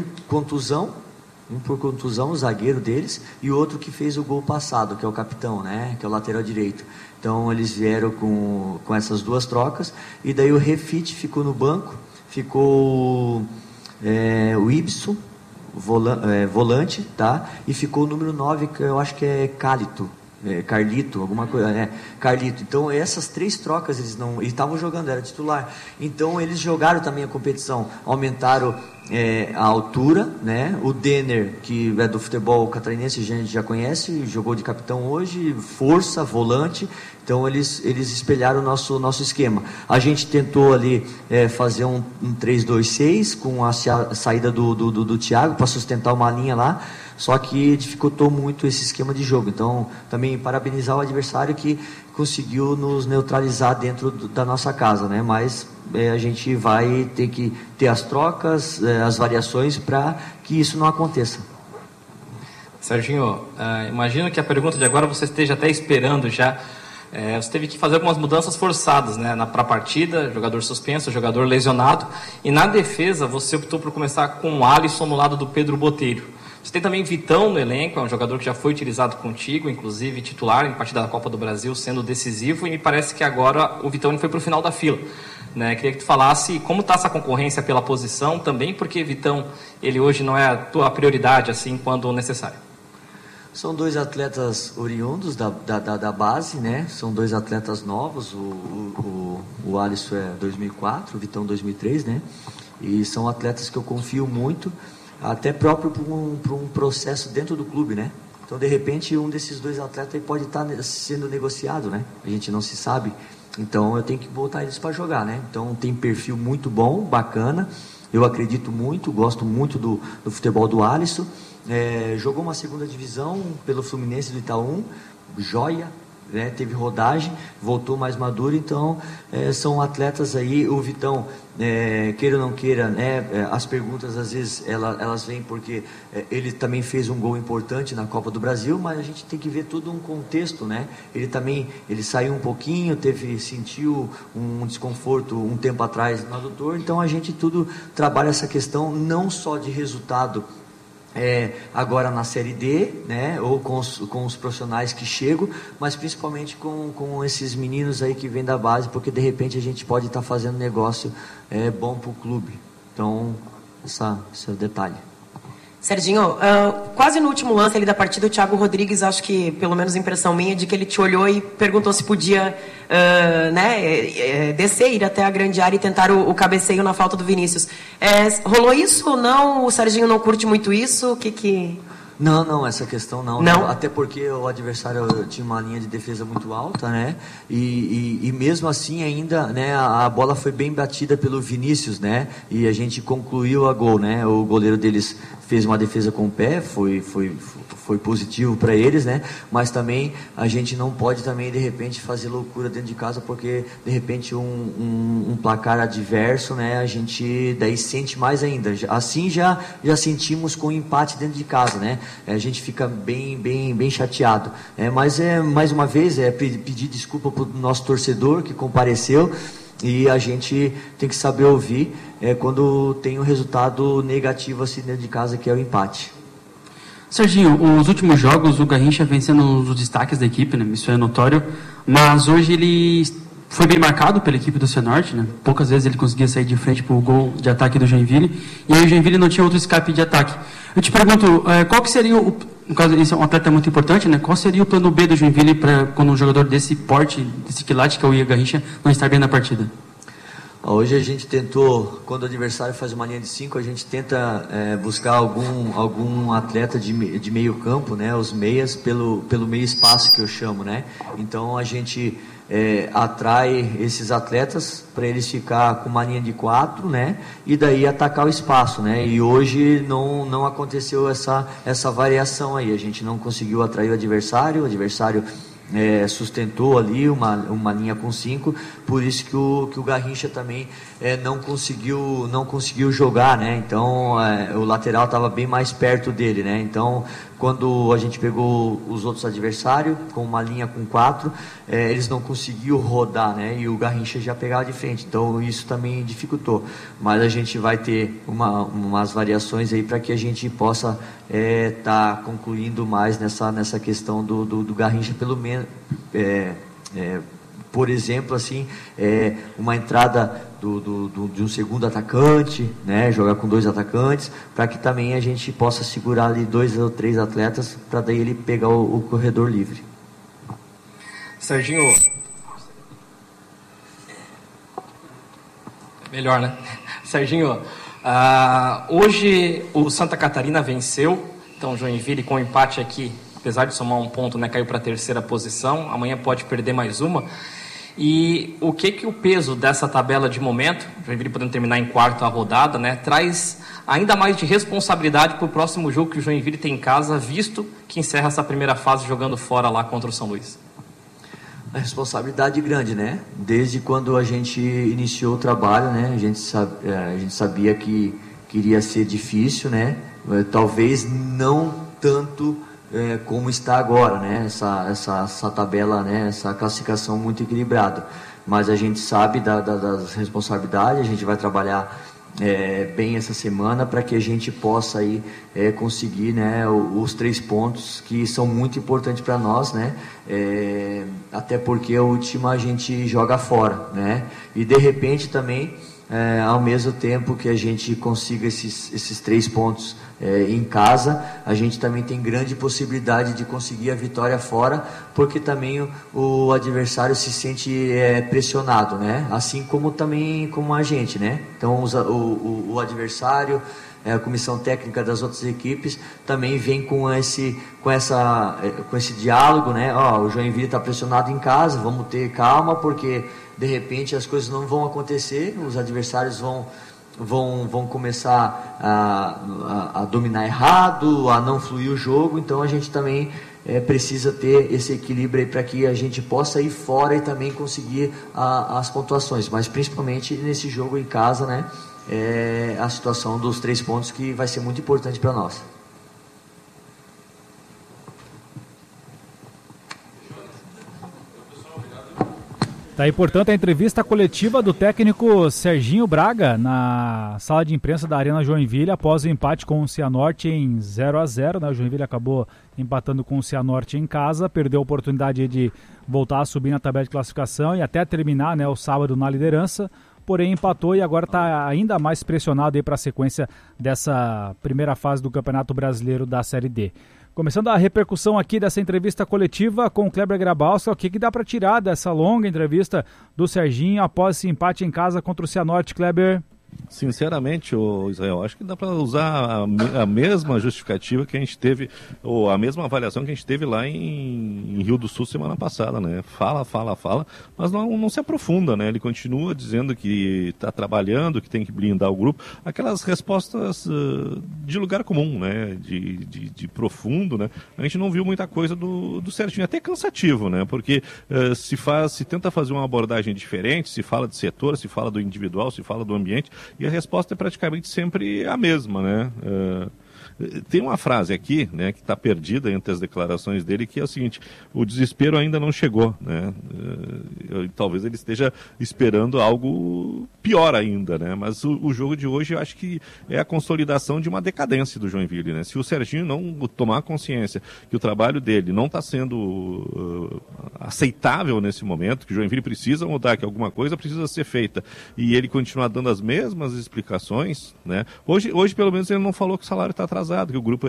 [SPEAKER 20] por contusão, o zagueiro deles, e outro que fez o gol passado, que é o capitão, né? Que é o lateral direito. Então eles vieram com essas 2 trocas, e daí o Refit ficou no banco, ficou o Ibson, volante, tá? E ficou o número 9, que eu acho que é Carlito, alguma coisa, Carlito. Então essas 3 trocas eles estavam jogando, era titular. Então eles jogaram também a competição, aumentaram a altura, né? O Denner, que é do futebol catarinense, a gente já conhece, jogou de capitão hoje, força, volante. Então eles espelharam o nosso esquema. A gente tentou ali fazer um 3-2-6 com a saída do Thiago para sustentar uma linha lá. Só que dificultou muito esse esquema de jogo. Então, também parabenizar o adversário que conseguiu nos neutralizar dentro da nossa casa, né? Mas a gente vai ter que ter as trocas, as variações para que isso não aconteça.
[SPEAKER 21] Serginho, imagino que a pergunta de agora você esteja até esperando já. Você teve que fazer algumas mudanças forçadas, né, para a partida, jogador suspenso, jogador lesionado. E na defesa você optou por começar com o Alisson no lado do Pedro Botelho. Você tem também Vitão no elenco, é um jogador que já foi utilizado contigo, inclusive titular em partida da Copa do Brasil, sendo decisivo, e me parece que agora o Vitão foi para o final da fila. Né? Queria que tu falasse como está essa concorrência pela posição, também porque Vitão, ele hoje não é a tua prioridade, assim, quando necessário.
[SPEAKER 20] São 2 atletas oriundos da base, né? São 2 atletas novos, o Alisson é 2004, o Vitão 2003, né? E são atletas que eu confio muito, até próprio para um processo dentro do clube, né? Então, de repente, um desses 2 atletas pode estar sendo negociado, né? A gente não se sabe. Então, eu tenho que botar eles para jogar, né? Então, tem perfil muito bom, bacana. Eu acredito muito, gosto muito do futebol do Alisson. Jogou uma 2ª divisão pelo Fluminense do Itaú, joia. Né, teve rodagem, voltou mais maduro. Então são atletas aí. O Vitão, queira ou não queira, né, as perguntas às vezes elas vêm porque ele também fez um gol importante na Copa do Brasil, mas a gente tem que ver tudo um contexto, né? Ele saiu um pouquinho, sentiu um desconforto um tempo atrás no adutor. Então a gente tudo trabalha essa questão não só de resultado agora na Série D, né, ou com os profissionais que chegam, mas principalmente com esses meninos aí que vêm da base, porque de repente a gente pode estar fazendo negócio bom para o clube. Então, esse é o detalhe.
[SPEAKER 19] Serginho, quase no último lance ali da partida, o Thiago Rodrigues, acho que, pelo menos impressão minha, de que ele te olhou e perguntou se podia descer, ir até a grande área e tentar o cabeceio na falta do Vinícius. Rolou isso ou não? O Serginho não curte muito isso? O que...
[SPEAKER 20] Não, essa questão não.
[SPEAKER 6] Não.
[SPEAKER 20] Até porque o adversário tinha uma linha de defesa muito alta, né? E mesmo assim ainda, né, a bola foi bem batida pelo Vinícius, né? E a gente concluiu a gol, né? O goleiro deles fez uma defesa com o pé, foi positivo para eles, né? Mas também a gente não pode também de repente fazer loucura dentro de casa, porque de repente um placar adverso, né? A gente daí sente mais ainda. Assim já sentimos com o empate dentro de casa, né? A gente fica bem chateado. Mas mais uma vez pedir desculpa para o nosso torcedor que compareceu, e a gente tem que saber ouvir quando tem um resultado negativo assim dentro de casa, que é o empate.
[SPEAKER 6] Serginho, os últimos jogos o Garrincha vem sendo um dos destaques da equipe, né? Isso é notório, mas hoje ele foi bem marcado pela equipe do Cianorte, né? Poucas vezes ele conseguia sair de frente para o gol de ataque do Joinville, e aí o Joinville não tinha outro escape de ataque. Eu te pergunto, qual que seria no caso, esse é um atleta muito importante, né? Qual seria o plano B do Joinville para quando um jogador desse porte, desse quilate, que é o Ian Garrincha, não estar bem na partida?
[SPEAKER 20] Hoje a gente tentou, quando o adversário faz uma linha de 5, a gente tenta buscar algum atleta de meio campo, né? Os meias pelo meio espaço, que eu chamo, né? Então a gente atrai esses atletas para eles ficar com uma linha de 4, né? E daí atacar o espaço, né? E hoje não aconteceu essa variação aí. A gente não conseguiu atrair o adversário sustentou ali uma linha com 5, por isso que o Garrincha também não conseguiu jogar, né? Então o lateral estava bem mais perto dele, né? Então quando a gente pegou os outros adversários com uma linha com 4, eles não conseguiam rodar, né? E o Garrincha já pegava de frente, então isso também dificultou. Mas a gente vai ter umas variações aí para que a gente possa tá concluindo mais nessa questão do Garrincha, pelo menos por exemplo, assim, uma entrada de um segundo atacante, né, jogar com 2 atacantes, para que também a gente possa segurar ali 2 ou 3 atletas, para daí ele pegar o corredor livre.
[SPEAKER 21] Serginho, melhor, né? Serginho, hoje o Santa Catarina venceu, então o Joinville com o empate aqui, apesar de somar um ponto, né, caiu para a 3ª posição, amanhã pode perder mais uma. E o que o peso dessa tabela de momento, o Joinville podendo terminar em 4ª rodada, né, traz ainda mais de responsabilidade para o próximo jogo que o Joinville tem em casa, visto que encerra essa primeira fase jogando fora lá contra o São Luís?
[SPEAKER 20] A responsabilidade grande, né? Desde quando a gente iniciou o trabalho, né, a gente sabia que iria ser difícil, né? Talvez não tanto como está agora, né? Essa tabela, né? Essa classificação muito equilibrada. Mas a gente sabe das responsabilidades, a gente vai trabalhar bem essa semana para que a gente possa aí, conseguir, né, os 3 pontos que são muito importantes para nós, né? Até porque a última a gente joga fora, né? E de repente também, ao mesmo tempo que a gente consiga esses 3 pontos em casa, a gente também tem grande possibilidade de conseguir a vitória fora, porque também o adversário se sente pressionado, né? Assim como também como a gente, né? Então o adversário, a comissão técnica das outras equipes também vem com esse diálogo, né? O Joinville está pressionado em casa, vamos ter calma, porque de repente as coisas não vão acontecer, os adversários vão começar a dominar errado, a não fluir o jogo. Então a gente também precisa ter esse equilíbrio aí para que a gente possa ir fora e também conseguir as pontuações, mas principalmente nesse jogo em casa, né? A situação dos 3 pontos que vai ser muito importante para nós.
[SPEAKER 2] Tá aí, portanto, a entrevista coletiva do técnico Serginho Braga na sala de imprensa da Arena Joinville após o empate com o Cianorte em 0-0, né? O Joinville acabou empatando com o Cianorte em casa, perdeu a oportunidade de voltar a subir na tabela de classificação e até terminar, né, o sábado na liderança, porém empatou e agora está ainda mais pressionado para a sequência dessa primeira fase do Campeonato Brasileiro da Série D. Começando a repercussão aqui dessa entrevista coletiva com o Kleber Grabowska, o que dá para tirar dessa longa entrevista do Serginho após esse empate em casa contra o Cianorte, Kleber?
[SPEAKER 4] Sinceramente, Israel, acho que dá para usar a mesma justificativa que a gente teve, ou a mesma avaliação que a gente teve lá em Rio do Sul semana passada, né? Fala, mas não se aprofunda, né? Ele continua dizendo que está trabalhando, que tem que blindar o grupo. Aquelas respostas de lugar comum, né? De profundo, né? A gente não viu muita coisa do Serginho, até cansativo, né? Porque se tenta fazer uma abordagem diferente, se fala de setor, se fala do individual, se fala do ambiente, e a resposta é praticamente sempre a mesma, né? Tem uma frase aqui, né, que está perdida entre as declarações dele, que é o seguinte: o desespero ainda não chegou, né? Talvez ele esteja esperando algo pior ainda, né? Mas o jogo de hoje eu acho que é a consolidação de uma decadência do Joinville, né? Se o Serginho não tomar consciência que o trabalho dele não está sendo aceitável nesse momento, que o Joinville precisa mudar, que alguma coisa precisa ser feita, e ele continuar dando as mesmas explicações, né? Hoje pelo menos ele não falou que o salário está atrasado, que o grupo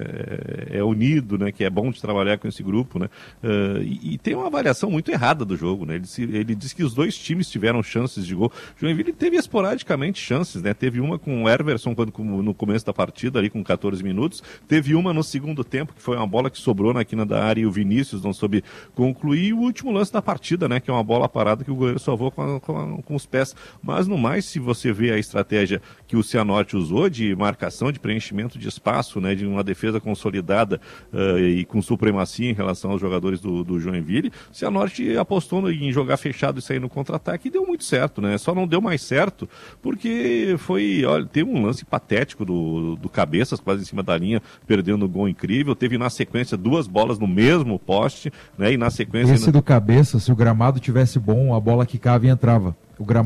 [SPEAKER 4] é unido, né? Que é bom de trabalhar com esse grupo, né? E tem uma avaliação muito errada do jogo, né? Ele disse que os dois times tiveram chances de gol. O Joinville teve esporadicamente chances, né? Teve uma com o Everson no começo da partida, ali com 14 minutos. Teve uma no segundo tempo, que foi uma bola que sobrou na quina da área e o Vinícius não soube concluir. E o último lance da partida, né? Que é uma bola parada que o goleiro salvou com os pés. Mas no mais, se você vê a estratégia que o Cianorte usou de marcação, de preenchimento de espaço, né, de uma defesa consolidada e com supremacia em relação aos jogadores do Joinville, o Cianorte apostou em jogar fechado e sair no contra-ataque, e deu muito certo, né? Só não deu mais certo porque teve um lance patético do Cabeças, quase em cima da linha, perdendo um gol incrível. Teve na sequência 2 bolas no mesmo poste, né? E na sequência...
[SPEAKER 3] Esse do Cabeças, se o gramado tivesse bom, a bola quicava e entrava.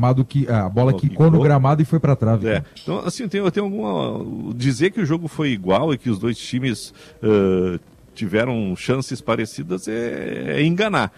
[SPEAKER 3] A bola quicou no gramado e foi para trave.
[SPEAKER 4] Então, assim, eu tenho alguma... Dizer que o jogo foi igual e que os dois times tiveram chances parecidas é enganar.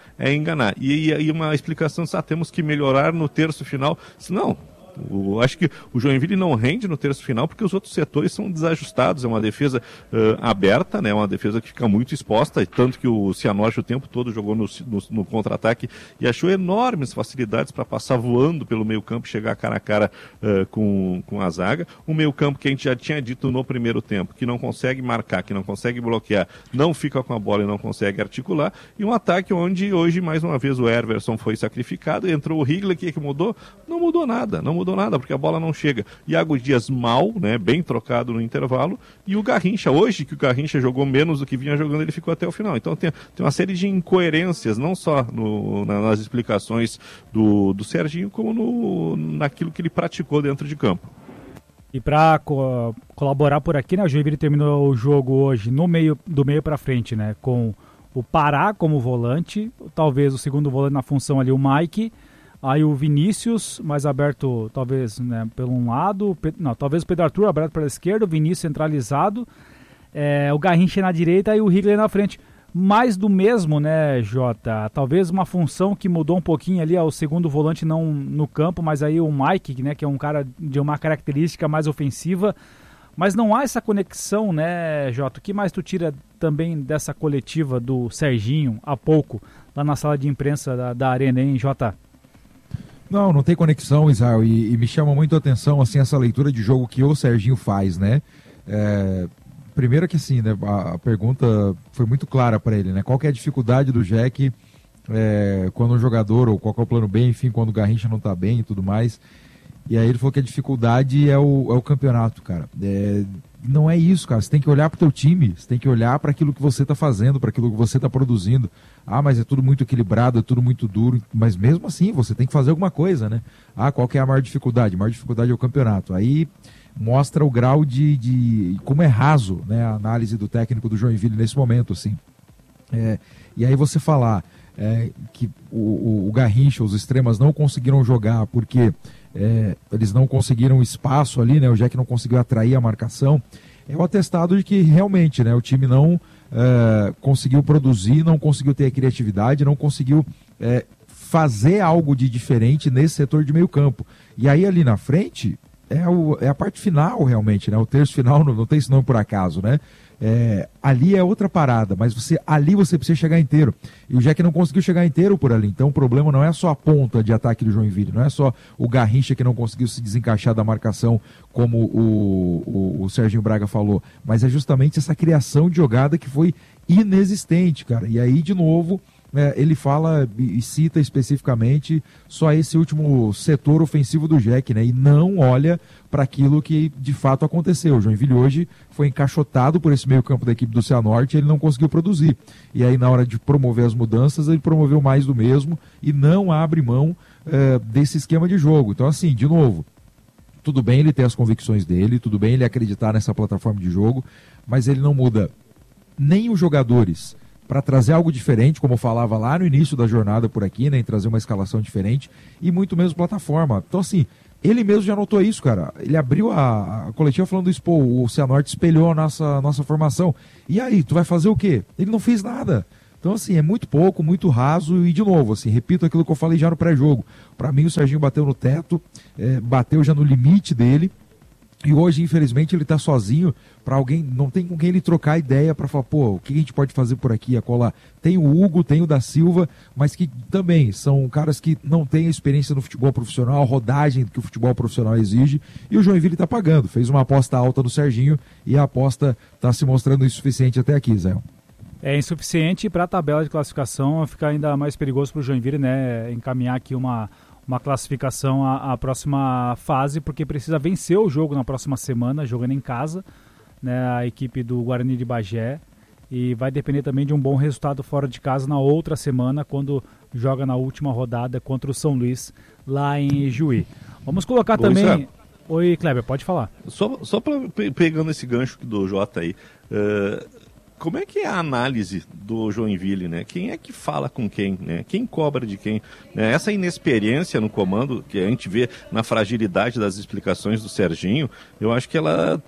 [SPEAKER 4] E uma explicação, temos que melhorar no terço final. Não. Acho que o Joinville não rende no terço final porque os outros setores são desajustados. É uma defesa aberta, né? Uma defesa que fica muito exposta, tanto que o Cianorte o tempo todo jogou no contra-ataque e achou enormes facilidades para passar voando pelo meio campo e chegar cara a cara com a zaga. O meio campo que a gente já tinha dito no primeiro tempo, que não consegue marcar, que não consegue bloquear, não fica com a bola e não consegue articular. E um ataque onde hoje, mais uma vez, o Everson foi sacrificado, entrou o Rigler, que mudou? Não mudou nada, porque a bola não chega. Iago Dias mal, né, bem trocado no intervalo, e o Garrincha, hoje que o Garrincha jogou menos do que vinha jogando, ele ficou até o final. Então tem uma série de incoerências, não só nas explicações do Serginho, como naquilo que ele praticou dentro de campo.
[SPEAKER 2] E para colaborar por aqui, né, o Joinville terminou o jogo hoje do meio para frente, né, com o Pará como volante, talvez o segundo volante na função ali, o Mike. Aí o Vinícius, mais aberto, talvez, né, pelo um lado. Talvez o Pedro Arthur aberto pela esquerda, o Vinícius centralizado, o Garrincha na direita e o Rigler na frente. Mais do mesmo, né, Jota? Talvez uma função que mudou um pouquinho ali, o segundo volante não no campo, mas aí o Mike, né, que é um cara de uma característica mais ofensiva. Mas não há essa conexão, né, Jota? O que mais tu tira também dessa coletiva do Serginho, há pouco, lá na sala de imprensa da Arena, hein, Jota?
[SPEAKER 3] Não tem conexão, Israel, e me chama muito a atenção, assim, essa leitura de jogo que o Serginho faz, né? Primeiro que, assim, né, a pergunta foi muito clara para ele, né? Qual que é a dificuldade do Jack quando um jogador, ou qual que é o plano B, enfim, quando o Garrincha não tá bem e tudo mais. E aí ele falou que a dificuldade é o campeonato, cara. Não é isso, cara. Você tem que olhar pro teu time, você tem que olhar para aquilo que você tá fazendo, para aquilo que você tá produzindo. Mas é tudo muito equilibrado, é tudo muito duro, mas mesmo assim você tem que fazer alguma coisa, né? Qual que é a maior dificuldade? A maior dificuldade é o campeonato. Aí mostra o grau de como é raso, né, a análise do técnico do Joinville nesse momento, assim. E aí você falar que o Garrincha, os extremas não conseguiram jogar porque eles não conseguiram espaço ali, né? O Jack não conseguiu atrair a marcação. É o atestado de que realmente, né, o time não conseguiu produzir, não conseguiu ter a criatividade, não conseguiu fazer algo de diferente nesse setor de meio campo. E aí ali na frente é a parte final realmente, né? O terço final não tem esse nome por acaso, né? Ali é outra parada, mas ali você precisa chegar inteiro. E o Jack não conseguiu chegar inteiro por ali. Então o problema não é só a ponta de ataque do Joinville, não é só o Garrincha que não conseguiu se desencaixar da marcação, como o Serginho Braga falou, mas é justamente essa criação de jogada que foi inexistente, cara. E aí, de novo, ele fala e cita especificamente só esse último setor ofensivo do Jack, né? E não olha para aquilo que de fato aconteceu. O Joinville hoje foi encaixotado por esse meio campo da equipe do Cianorte, ele não conseguiu produzir. E aí, na hora de promover as mudanças, ele promoveu mais do mesmo e não abre mão desse esquema de jogo. Então, assim, de novo, tudo bem ele ter as convicções dele, tudo bem ele acreditar nessa plataforma de jogo, mas ele não muda nem os jogadores para trazer algo diferente, como eu falava lá no início da jornada por aqui, né, em trazer uma escalação diferente, e muito menos plataforma. Então, assim, ele mesmo já notou isso, cara. Ele abriu a coletiva falando isso, pô, o Cianorte espelhou a nossa formação. E aí, tu vai fazer o quê? Ele não fez nada. Então, assim, é muito pouco, muito raso, e de novo, assim, repito aquilo que eu falei já no pré-jogo. Para mim, o Serginho bateu no teto, bateu já no limite dele, e hoje, infelizmente, ele está sozinho. Para alguém, não tem com quem ele trocar ideia para falar, pô, o que a gente pode fazer por aqui, acolá. Tem o Hugo, tem o da Silva, mas que também são caras que não têm a experiência no futebol profissional, a rodagem que o futebol profissional exige, e o Joinville está pagando. Fez uma aposta alta no Serginho e a aposta está se mostrando insuficiente até aqui, Zé.
[SPEAKER 2] É insuficiente para a tabela de classificação, fica ainda mais perigoso para o Joinville, né, encaminhar aqui uma classificação à próxima fase, porque precisa vencer o jogo na próxima semana, jogando em casa, né, a equipe do Guarani de Bagé, e vai depender também de um bom resultado fora de casa na outra semana, quando joga na última rodada contra o São Luís, lá em Juí. Vamos colocar também... Oi, Kleber, pode falar.
[SPEAKER 4] Só pegando esse gancho do Jota aí, como é que é a análise do Joinville, né? Quem é que fala com quem, né? Quem cobra de quem? Né? Essa inexperiência no comando, que a gente vê na fragilidade das explicações do Serginho, eu acho que ela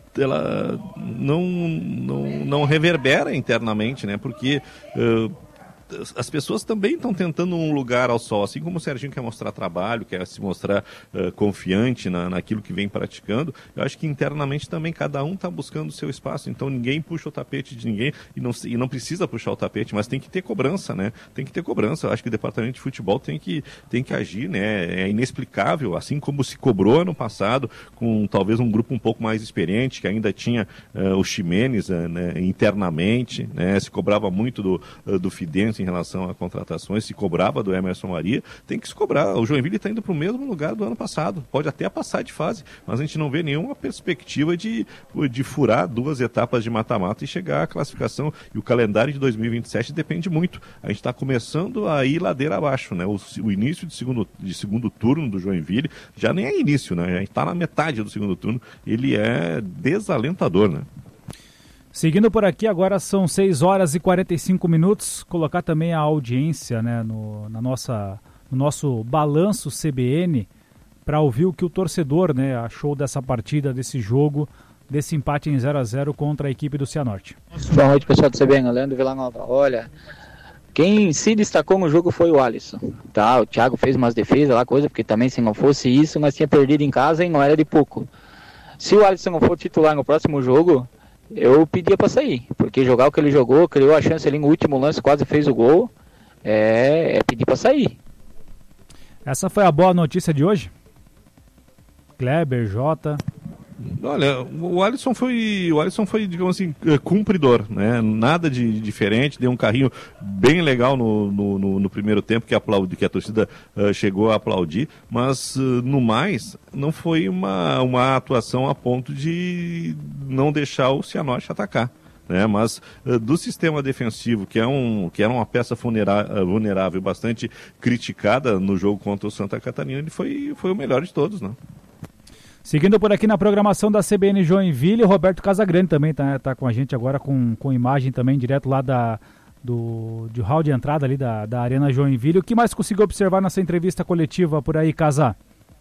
[SPEAKER 4] não reverbera internamente, né? Porque as pessoas também estão tentando um lugar ao sol, assim como o Serginho quer mostrar trabalho, quer se mostrar confiante naquilo que vem praticando. Eu acho que internamente também cada um está buscando o seu espaço, então ninguém puxa o tapete de ninguém e não precisa puxar o tapete, mas tem que ter cobrança, né? Tem que ter cobrança. Eu acho que o departamento de futebol tem que agir, né? É inexplicável, assim como se cobrou ano passado, com talvez um grupo um pouco mais experiente, que ainda tinha o Ximenes né, internamente, né? Se cobrava muito do Fidense em relação a contratações, se cobrava do Emerson Maria, tem que se cobrar. O Joinville está indo para o mesmo lugar do ano passado, pode até passar de fase, mas a gente não vê nenhuma perspectiva de furar 2 etapas de mata-mata e chegar à classificação, e o calendário de 2027 depende muito. A gente está começando a ir ladeira abaixo, né? O início de segundo turno do Joinville já nem é início, né? A gente está na metade do segundo turno, ele é desalentador, né?
[SPEAKER 2] Seguindo por aqui, agora são 6 horas e 45 minutos. Colocar também a audiência, né, no nosso balanço CBN, para ouvir o que o torcedor, né, achou dessa partida, desse jogo, desse empate em 0-0 contra a equipe do Cianorte.
[SPEAKER 7] Boa noite, pessoal do CBN, Leandro Villanova. Olha, quem se destacou no jogo foi o Alisson. Tá, o Thiago fez umas defesas lá, porque também se não fosse isso, nós tinha perdido em casa e não era de pouco. Se o Alisson não for titular no próximo jogo, eu pedia para sair, porque jogar o que ele jogou, criou a chance ali no último lance, quase fez o gol, pedir para sair.
[SPEAKER 2] Essa foi a boa notícia de hoje? Kleber, Jota...
[SPEAKER 4] Olha, o Alisson foi, digamos assim, cumpridor, né? Nada de diferente, deu um carrinho bem legal no primeiro tempo que a torcida chegou a aplaudir, mas no mais não foi uma atuação a ponto de não deixar o Cianorte atacar. Né, mas do sistema defensivo, que era uma peça vulnerável, bastante criticada no jogo contra o Santa Catarina, ele foi o melhor de todos, né?
[SPEAKER 2] Seguindo por aqui na programação da CBN Joinville, o Roberto Casagrande também tá com a gente agora com imagem também direto lá do hall de entrada ali da Arena Joinville. O que mais conseguiu observar nessa entrevista coletiva por aí, Casá?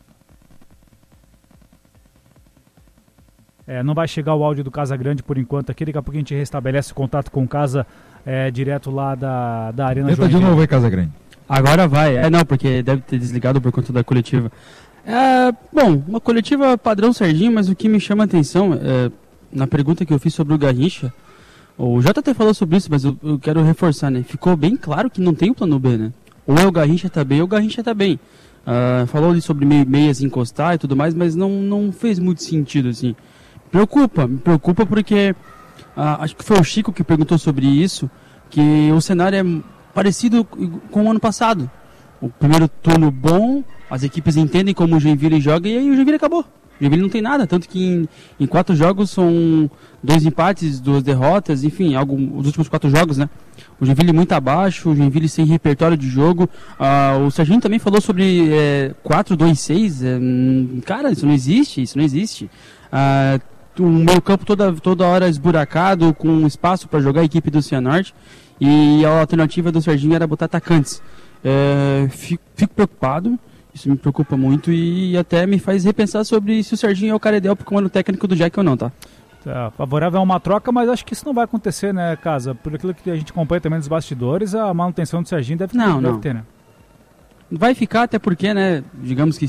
[SPEAKER 2] Não vai chegar o áudio do Casagrande por enquanto aqui, daqui a pouco a gente restabelece o contato com o Casa direto lá da Arena Joinville.
[SPEAKER 3] Tenta de novo aí, Casagrande.
[SPEAKER 5] Agora vai, não, porque deve ter desligado por conta da coletiva. Bom, uma coletiva padrão Serginho, mas o que me chama a atenção, na pergunta que eu fiz sobre o Garrincha, O JT falou sobre isso, mas eu quero reforçar, né? Ficou bem claro que não tem o plano B, né? Ou é o Garrincha tá bem, ou o Garrincha tá bem. Falou ali sobre meias encostar e tudo mais, mas não fez muito sentido, assim. Me preocupa porque acho que foi o Chico que perguntou sobre isso, que o cenário é parecido com o ano passado. O primeiro turno bom, as equipes entendem como o Joinville joga e aí o Joinville acabou. O Joinville não tem nada, tanto que em 4 jogos são 2 empates, 2 derrotas, enfim, os últimos 4 jogos, né? O Joinville muito abaixo, o Joinville sem repertório de jogo. O Serginho também falou sobre 4-2-6. Cara, isso não existe. O meio campo toda hora esburacado, com espaço para jogar a equipe do Cianorte. E a alternativa do Serginho era botar atacantes. Fico preocupado. Isso me preocupa muito e até me faz repensar sobre se o Serginho é o cara ideal para o comando técnico do Jack ou não, tá?
[SPEAKER 2] Favorável a uma troca, mas acho que isso não vai acontecer, né, Casa? Por aquilo que a gente acompanha também nos bastidores, a manutenção do Serginho deve ter, né?
[SPEAKER 5] Vai ficar, até porque, né, digamos que